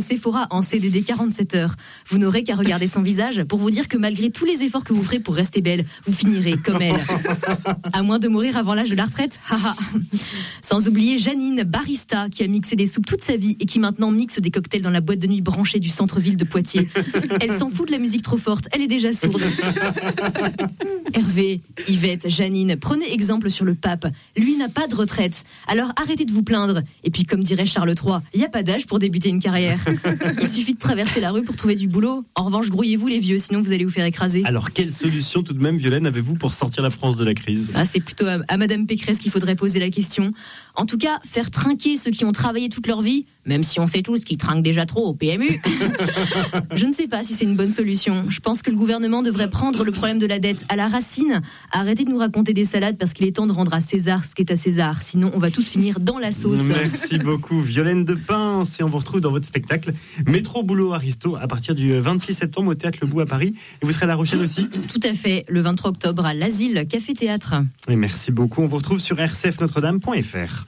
Sephora en CDD 47 heures. Vous n'aurez qu'à regarder son visage pour vous dire que malgré tous les efforts que vous ferez pour rester belle, vous finirez comme elle. À moins de mourir avant l'âge de la retraite. Sans oublier Janine, barista, qui a mixé des soupes toute sa vie et qui maintenant mixe des cocktails dans la boîte de nuit branchée du centre-ville de Poitiers. Elle s'en fout de la musique trop forte, elle est déjà sourde. Hervé, Yvette, Janine, prenez exemple sur le pape. Lui n'a pas de retraite. Alors arrêtez de vous plaindre. Et puis comme dirait Charles III, il n'y a pas d'âge pour débuter une carrière. Il suffit de traverser la rue pour trouver du boulot. En revanche, grouillez-vous les vieux, sinon vous allez vous faire écraser. Alors quelle solution tout de même, Violaine, avez-vous pour sortir la France de la crise ? C'est plutôt à Madame Pécresse qu'il faudrait poser la question. En tout cas, faire trinquer ceux qui ont travaillé toute leur vie, même si on sait tous qu'ils trinquent déjà trop au PMU. Je ne sais pas si c'est une bonne solution. Je pense que le gouvernement devrait prendre le problème de la dette à la racine. Arrêtez de nous raconter des salades parce qu'il est temps de rendre à César ce qui est à César. Sinon, on va tous finir dans la sauce. Merci beaucoup, Violaine Depince. Et on vous retrouve dans votre spectacle Métro Boulot Aristo à partir du 26 septembre au Théâtre Le Bout à Paris. Et vous serez à La Rochelle aussi ? Tout à fait, le 23 octobre à l'Asile Café Théâtre. Et merci beaucoup. On vous retrouve sur rcfnotredame.fr.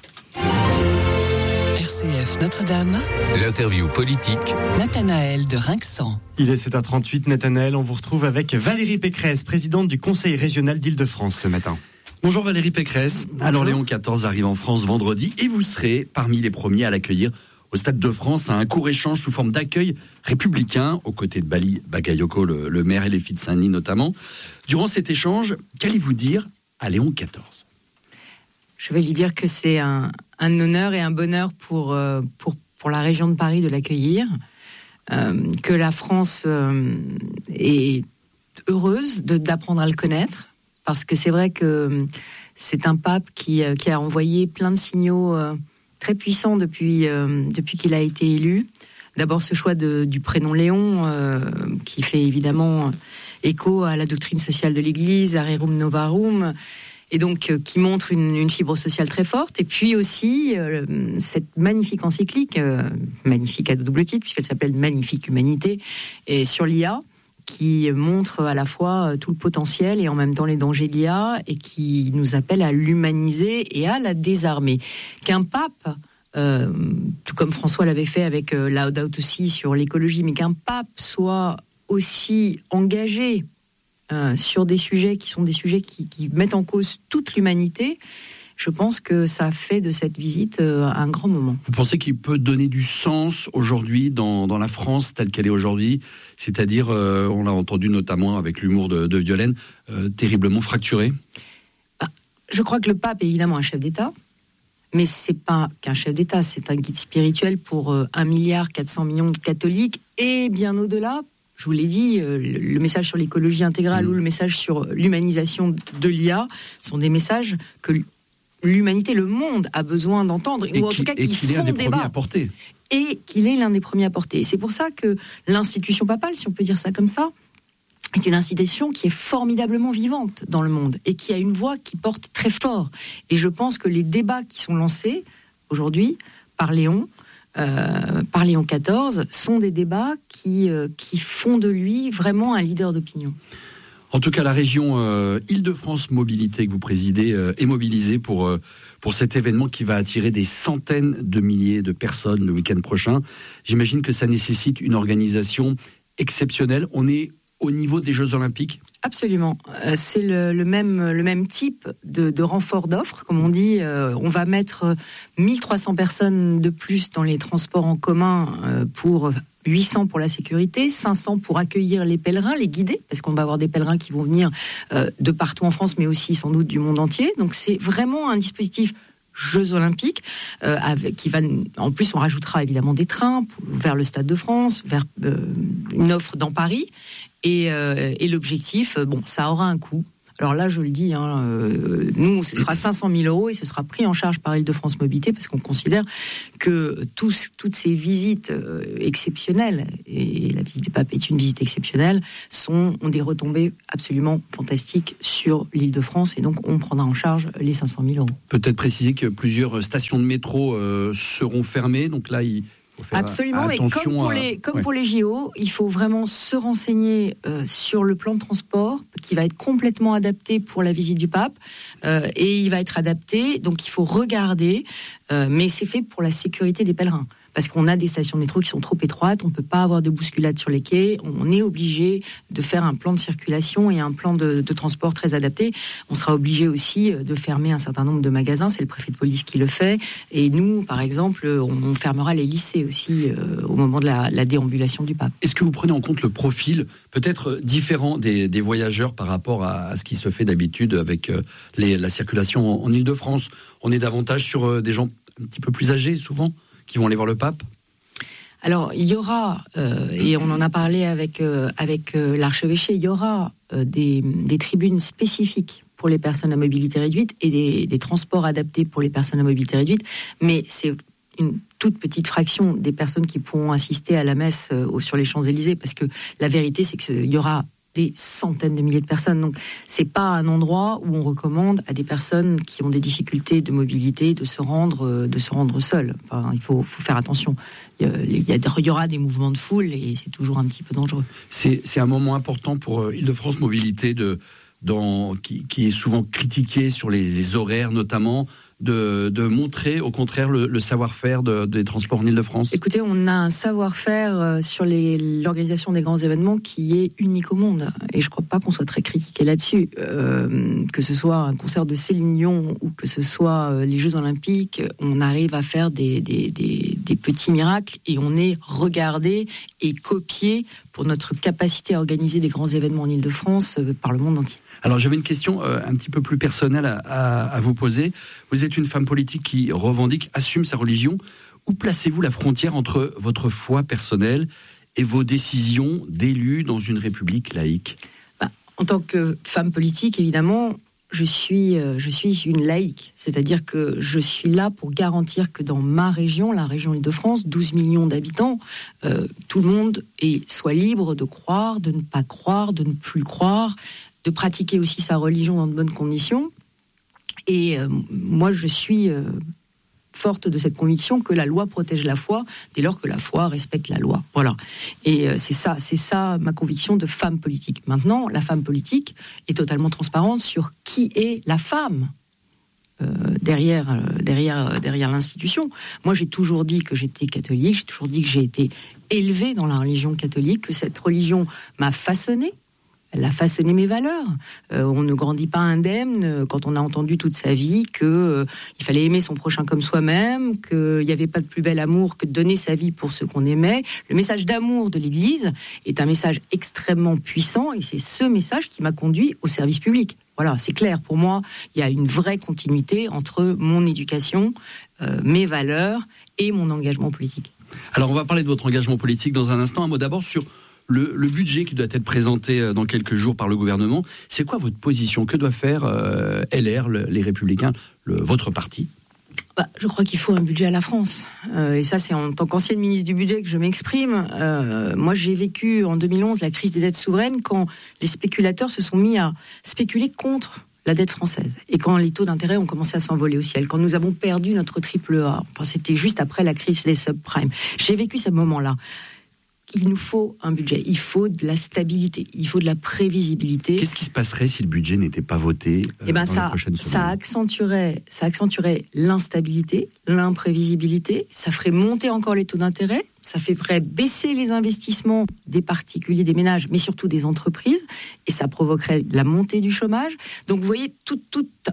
RCF Notre-Dame. L'interview politique. Nathanaël de Rinxan. Il est 7h38, Nathanaël. On vous retrouve avec Valérie Pécresse, présidente du Conseil régional d'Île-de-France ce matin. Bonjour Valérie Pécresse. Bonjour. Alors Léon XIV arrive en France vendredi et vous serez parmi les premiers à l'accueillir au Stade de France à un court échange sous forme d'accueil républicain aux côtés de Bali Bagayoko, le maire et les filles de Saint-Denis notamment. Durant cet échange, qu'allez-vous dire à Léon XIV ? Je vais lui dire que c'est un honneur et un bonheur pour la région de Paris de l'accueillir, que la France est heureuse d'apprendre à le connaître, parce que c'est vrai que c'est un pape qui a envoyé plein de signaux très puissants depuis qu'il a été élu. D'abord ce choix du prénom Léon, qui fait évidemment écho à la doctrine sociale de l'Église, à Rerum Novarum, et donc qui montre une fibre sociale très forte. Et puis aussi cette magnifique encyclique, magnifique à double titre, puisqu'elle s'appelle Magnifique Humanité, et sur l'IA, qui montre à la fois tout le potentiel et en même temps les dangers de l'IA, et qui nous appelle à l'humaniser et à la désarmer. Qu'un pape, tout comme François l'avait fait avec Laudato Si sur l'écologie, mais qu'un pape soit aussi engagé sur des sujets qui sont des sujets qui mettent en cause toute l'humanité, je pense que ça fait de cette visite un grand moment. Vous pensez qu'il peut donner du sens aujourd'hui dans la France telle qu'elle est aujourd'hui, c'est-à-dire, on l'a entendu notamment avec l'humour de Violaine, terriblement fracturé ? Je crois que le pape est évidemment un chef d'État, mais c'est pas qu'un chef d'État, c'est un guide spirituel pour 1,4 milliard de catholiques, et bien au-delà. Je vous l'ai dit, le message sur l'écologie intégrale ou le message sur l'humanisation de l'IA sont des messages que l'humanité, le monde a besoin d'entendre, ou en tout cas qui font débat. Et qu'il est l'un des premiers à porter. Et c'est pour ça que l'institution papale, si on peut dire ça comme ça, est une institution qui est formidablement vivante dans le monde et qui a une voix qui porte très fort. Et je pense que les débats qui sont lancés aujourd'hui par Léon XIV sont des débats qui font de lui vraiment un leader d'opinion. En tout cas, la région Île-de-France Mobilité que vous présidez est mobilisée pour cet événement qui va attirer des centaines de milliers de personnes le week-end prochain. J'imagine que ça nécessite une organisation exceptionnelle. On est au niveau des Jeux Olympiques ? Absolument. C'est le même type de renfort d'offres. Comme on dit, on va mettre 1300 personnes de plus dans les transports en commun pour 800 pour la sécurité, 500 pour accueillir les pèlerins, les guider, parce qu'on va avoir des pèlerins qui vont venir de partout en France, mais aussi sans doute du monde entier. Donc c'est vraiment un dispositif Jeux Olympiques, qui va, en plus on rajoutera évidemment des trains vers le Stade de France, vers une offre dans Paris, et l'objectif, ça aura un coût. Alors là, je le dis, nous, ce sera 500 000 € et ce sera pris en charge par Île-de-France Mobilité, parce qu'on considère que toutes ces visites exceptionnelles, et la visite du pape est une visite exceptionnelle, ont des retombées absolument fantastiques sur l'Île-de-France, et donc on prendra en charge les 500 000 €. Peut-être préciser que plusieurs stations de métro seront fermées, donc là, absolument, mais comme pour les JO, il faut vraiment se renseigner sur le plan de transport qui va être complètement adapté pour la visite du pape, et il va être adapté, donc il faut regarder, mais c'est fait pour la sécurité des pèlerins. parce qu'on a des stations de métro qui sont trop étroites, on ne peut pas avoir de bousculade sur les quais, on est obligé de faire un plan de circulation et un plan de transport très adapté. On sera obligé aussi de fermer un certain nombre de magasins, c'est le préfet de police qui le fait, et nous, par exemple, on fermera les lycées aussi au moment de la déambulation du pape. Est-ce que vous prenez en compte le profil peut-être différent des voyageurs par rapport à ce qui se fait d'habitude avec la circulation en Île-de-France? On est davantage sur des gens un petit peu plus âgés, souvent, qui vont aller voir le pape? Alors, il y aura, et on en a parlé avec l'archevêché, il y aura des tribunes spécifiques pour les personnes à mobilité réduite et des transports adaptés pour les personnes à mobilité réduite, mais c'est une toute petite fraction des personnes qui pourront assister à la messe sur les Champs-Élysées, parce que la vérité, c'est qu'il y aura des centaines de milliers de personnes. Donc, c'est pas un endroit où on recommande à des personnes qui ont des difficultés de mobilité de se rendre seules. Enfin, il faut faire attention. Il y aura des mouvements de foule et c'est toujours un petit peu dangereux. C'est un moment important pour Île-de-France Mobilité qui est souvent critiqué sur les horaires notamment, de montrer au contraire le savoir-faire des transports en Île-de-France. Écoutez, on a un savoir-faire sur l'organisation des grands événements qui est unique au monde, et je ne crois pas qu'on soit très critiqué là-dessus. Que ce soit un concert de Céline Dion ou que ce soit les Jeux Olympiques, on arrive à faire des petits miracles et on est regardé et copié pour notre capacité à organiser des grands événements en Île-de-France par le monde entier. Alors j'avais une question un petit peu plus personnelle à vous poser. Vous êtes une femme politique qui revendique, assume sa religion. Où placez-vous la frontière entre votre foi personnelle et vos décisions d'élue dans une république laïque? En tant que femme politique, évidemment, je suis une laïque. C'est-à-dire que je suis là pour garantir que dans ma région, la région Île-de-France, 12 millions d'habitants, tout le monde soit libre de croire, de ne pas croire, de ne plus croire, de pratiquer aussi sa religion dans de bonnes conditions. Et moi, je suis forte de cette conviction que la loi protège la foi dès lors que la foi respecte la loi. Voilà. Et c'est ça ma conviction de femme politique. Maintenant, la femme politique est totalement transparente sur qui est la femme derrière l'institution. Moi, j'ai toujours dit que j'étais catholique, j'ai toujours dit que j'ai été élevée dans la religion catholique, que cette religion m'a façonnée. Elle a façonné mes valeurs. On ne grandit pas indemne quand on a entendu toute sa vie qu'il fallait aimer son prochain comme soi-même, qu'il n'y avait pas de plus bel amour que de donner sa vie pour ce qu'on aimait. Le message d'amour de l'Église est un message extrêmement puissant et c'est ce message qui m'a conduit au service public. Voilà, c'est clair. Pour moi, il y a une vraie continuité entre mon éducation, mes valeurs et mon engagement politique. Alors, on va parler de votre engagement politique dans un instant. Un mot d'abord sur le budget qui doit être présenté dans quelques jours par le gouvernement. C'est quoi votre position? Que doit faire LR, les Républicains, votre parti? Je crois qu'il faut un budget à la France. Et ça, c'est en tant qu'ancienne ministre du budget que je m'exprime. Moi, j'ai vécu en 2011 la crise des dettes souveraines quand les spéculateurs se sont mis à spéculer contre la dette française. Et quand les taux d'intérêt ont commencé à s'envoler au ciel, quand nous avons perdu notre triple A, c'était juste après la crise des subprimes. J'ai vécu ce moment-là. Il nous faut un budget, il faut de la stabilité, il faut de la prévisibilité. Qu'est-ce qui se passerait si le budget n'était pas voté dans les prochaines semaines? Ça accentuerait l'instabilité, l'imprévisibilité, ça ferait monter encore les taux d'intérêt, ça ferait baisser les investissements des particuliers, des ménages, mais surtout des entreprises, et ça provoquerait la montée du chômage. Donc vous voyez, tout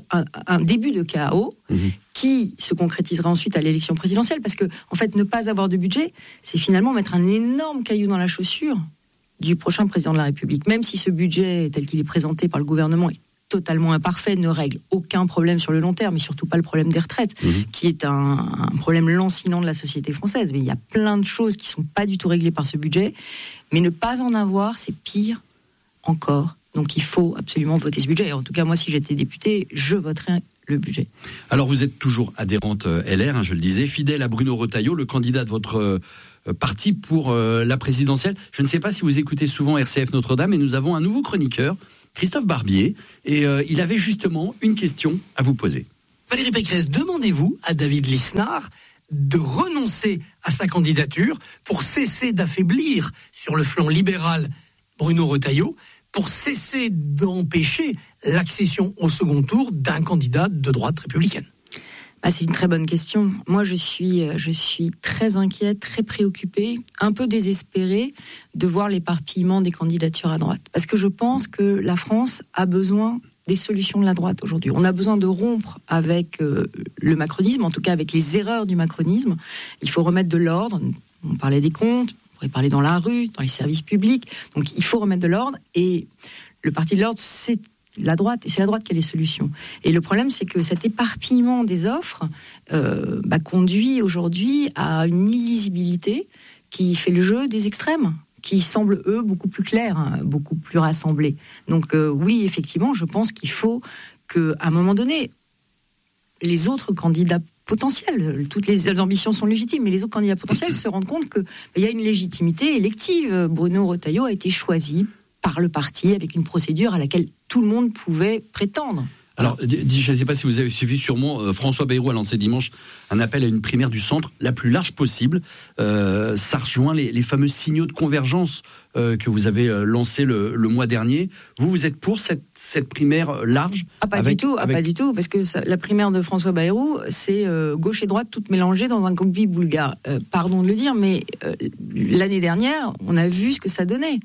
un début de chaos qui se concrétisera ensuite à l'élection présidentielle, parce que en fait, ne pas avoir de budget, c'est finalement mettre un énorme caillou dans la chaussure du prochain président de la République. Même si ce budget, tel qu'il est présenté par le gouvernement, est totalement imparfait, ne règle aucun problème sur le long terme, et surtout pas le problème des retraites, qui est un problème lancinant de la société française. Mais il y a plein de choses qui sont pas du tout réglées par ce budget, mais ne pas en avoir, c'est pire encore. Donc il faut absolument voter ce budget. Et en tout cas, moi, si j'étais députée, je voterais le budget. Alors vous êtes toujours adhérente LR, je le disais, fidèle à Bruno Retailleau, le candidat de votre parti pour la présidentielle. Je ne sais pas si vous écoutez souvent RCF Notre-Dame, mais nous avons un nouveau chroniqueur, Christophe Barbier, et il avait justement une question à vous poser. Valérie Pécresse, demandez-vous à David Lisnard de renoncer à sa candidature pour cesser d'affaiblir sur le flanc libéral Bruno Retailleau, pour cesser d'empêcher l'accession au second tour d'un candidat de droite républicaine. C'est une très bonne question. Moi, je suis très inquiète, très préoccupée, un peu désespérée de voir l'éparpillement des candidatures à droite. Parce que je pense que la France a besoin des solutions de la droite aujourd'hui. On a besoin de rompre avec le macronisme, en tout cas avec les erreurs du macronisme. Il faut remettre de l'ordre. On parlait des comptes, on pourrait parler dans la rue, dans les services publics. Donc il faut remettre de l'ordre. Et le parti de l'ordre, c'est la droite, et c'est la droite qui a les solutions. Et le problème, c'est que cet éparpillement des offres conduit aujourd'hui à une illisibilité qui fait le jeu des extrêmes, qui semblent, eux, beaucoup plus clairs, beaucoup plus rassemblés. Donc oui, effectivement, je pense qu'il faut qu'à un moment donné, les autres candidats potentiels, toutes les ambitions sont légitimes, mais les autres candidats potentiels se rendent compte qu'il y a une légitimité élective. Bruno Retailleau a été choisi par le parti avec une procédure à laquelle tout le monde pouvait prétendre. Alors, je ne sais pas si vous avez suivi sûrement, François Bayrou a lancé dimanche un appel à une primaire du centre la plus large possible. Ça rejoint les fameux signaux de convergence que vous avez lancés le mois dernier. Vous êtes pour cette primaire large? Pas du tout, parce que la primaire de François Bayrou, c'est gauche et droite toutes mélangées dans un combi boulgare. Pardon de le dire, mais l'année dernière, on a vu ce que ça donnait,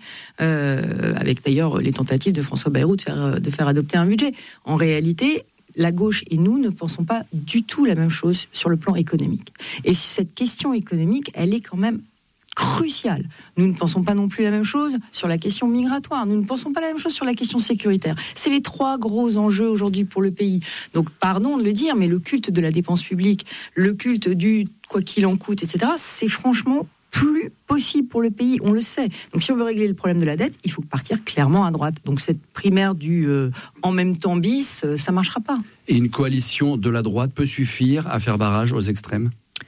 avec d'ailleurs les tentatives de François Bayrou de faire adopter un budget. En réalité, la gauche et nous ne pensons pas du tout la même chose sur le plan économique. Et cette question économique, elle est quand même cruciale. Nous ne pensons pas non plus la même chose sur la question migratoire. Nous ne pensons pas la même chose sur la question sécuritaire. C'est les trois gros enjeux aujourd'hui pour le pays. Donc, pardon de le dire, mais le culte de la dépense publique, le culte du quoi qu'il en coûte, etc., c'est franchement plus possible pour le pays, on le sait. Donc si on veut régler le problème de la dette, il faut partir clairement à droite. Donc cette primaire du en même temps bis, ça marchera pas. Et une coalition de la droite peut suffire à faire barrage aux extrêmes?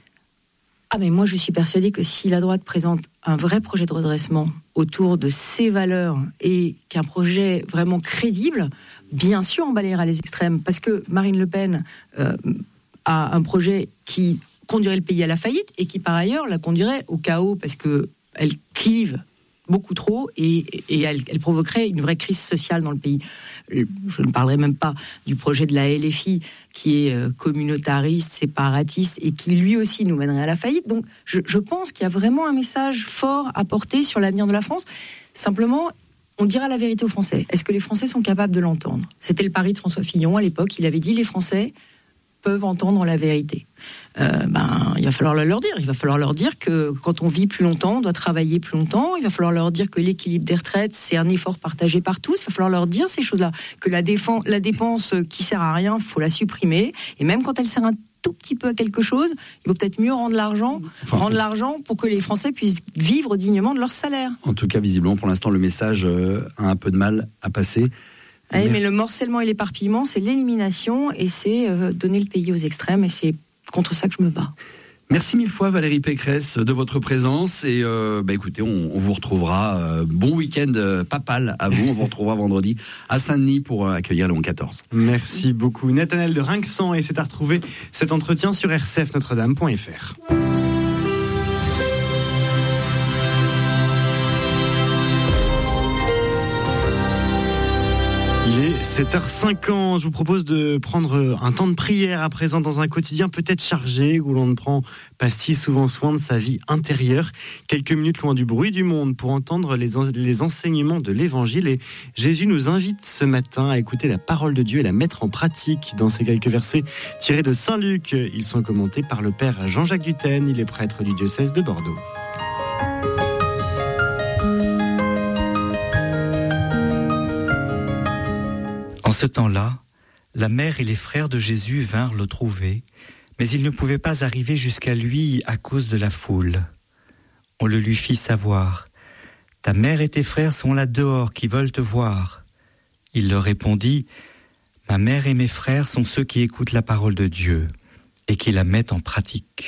Mais moi je suis persuadée que si la droite présente un vrai projet de redressement autour de ses valeurs et qu'un projet vraiment crédible, bien sûr on balayera les extrêmes, parce que Marine Le Pen a un projet qui conduirait le pays à la faillite et qui par ailleurs la conduirait au chaos, parce que elle clive beaucoup trop et elle provoquerait une vraie crise sociale dans le pays. Je ne parlerai même pas du projet de la LFI qui est communautariste, séparatiste et qui lui aussi nous mènerait à la faillite. Donc je pense qu'il y a vraiment un message fort à porter sur l'avenir de la France. Simplement, on dira la vérité aux Français. Est-ce que les Français sont capables de l'entendre? C'était le pari de François Fillon à l'époque. Il avait dit les Français peuvent entendre la vérité. Il va falloir leur dire. Il va falloir leur dire que quand on vit plus longtemps, on doit travailler plus longtemps. Il va falloir leur dire que l'équilibre des retraites, c'est un effort partagé par tous. Il va falloir leur dire ces choses-là. Que la dépense qui sert à rien, faut la supprimer. Et même quand elle sert un tout petit peu à quelque chose, il vaut peut-être mieux rendre l'argent pour que les Français puissent vivre dignement de leur salaire. En tout cas, visiblement, pour l'instant, le message a un peu de mal à passer. Oui, mais le morcellement et l'éparpillement, c'est l'élimination et c'est donner le pays aux extrêmes, et c'est contre ça que je me bats. Merci mille fois Valérie Pécresse de votre présence et écoutez, on vous retrouvera. Bon week-end papal à vous. On vous retrouvera vendredi à Saint-Denis pour accueillir Léon XIV. Merci beaucoup Nathanaël de Rinxan, et c'est à retrouver cet entretien sur rcfnotredame.fr. Il est 7h50, je vous propose de prendre un temps de prière à présent dans un quotidien peut-être chargé, où l'on ne prend pas si souvent soin de sa vie intérieure. Quelques minutes loin du bruit du monde pour entendre les enseignements de l'Évangile. Et Jésus nous invite ce matin à écouter la parole de Dieu et la mettre en pratique. Dans ces quelques versets tirés de Saint Luc, ils sont commentés par le Père Jean-Jacques Dutène, il est prêtre du diocèse de Bordeaux. En ce temps-là, la mère et les frères de Jésus vinrent le trouver, mais ils ne pouvaient pas arriver jusqu'à lui à cause de la foule. On le lui fit savoir. « Ta mère et tes frères sont là dehors qui veulent te voir. » Il leur répondit, « Ma mère et mes frères sont ceux qui écoutent la parole de Dieu et qui la mettent en pratique. »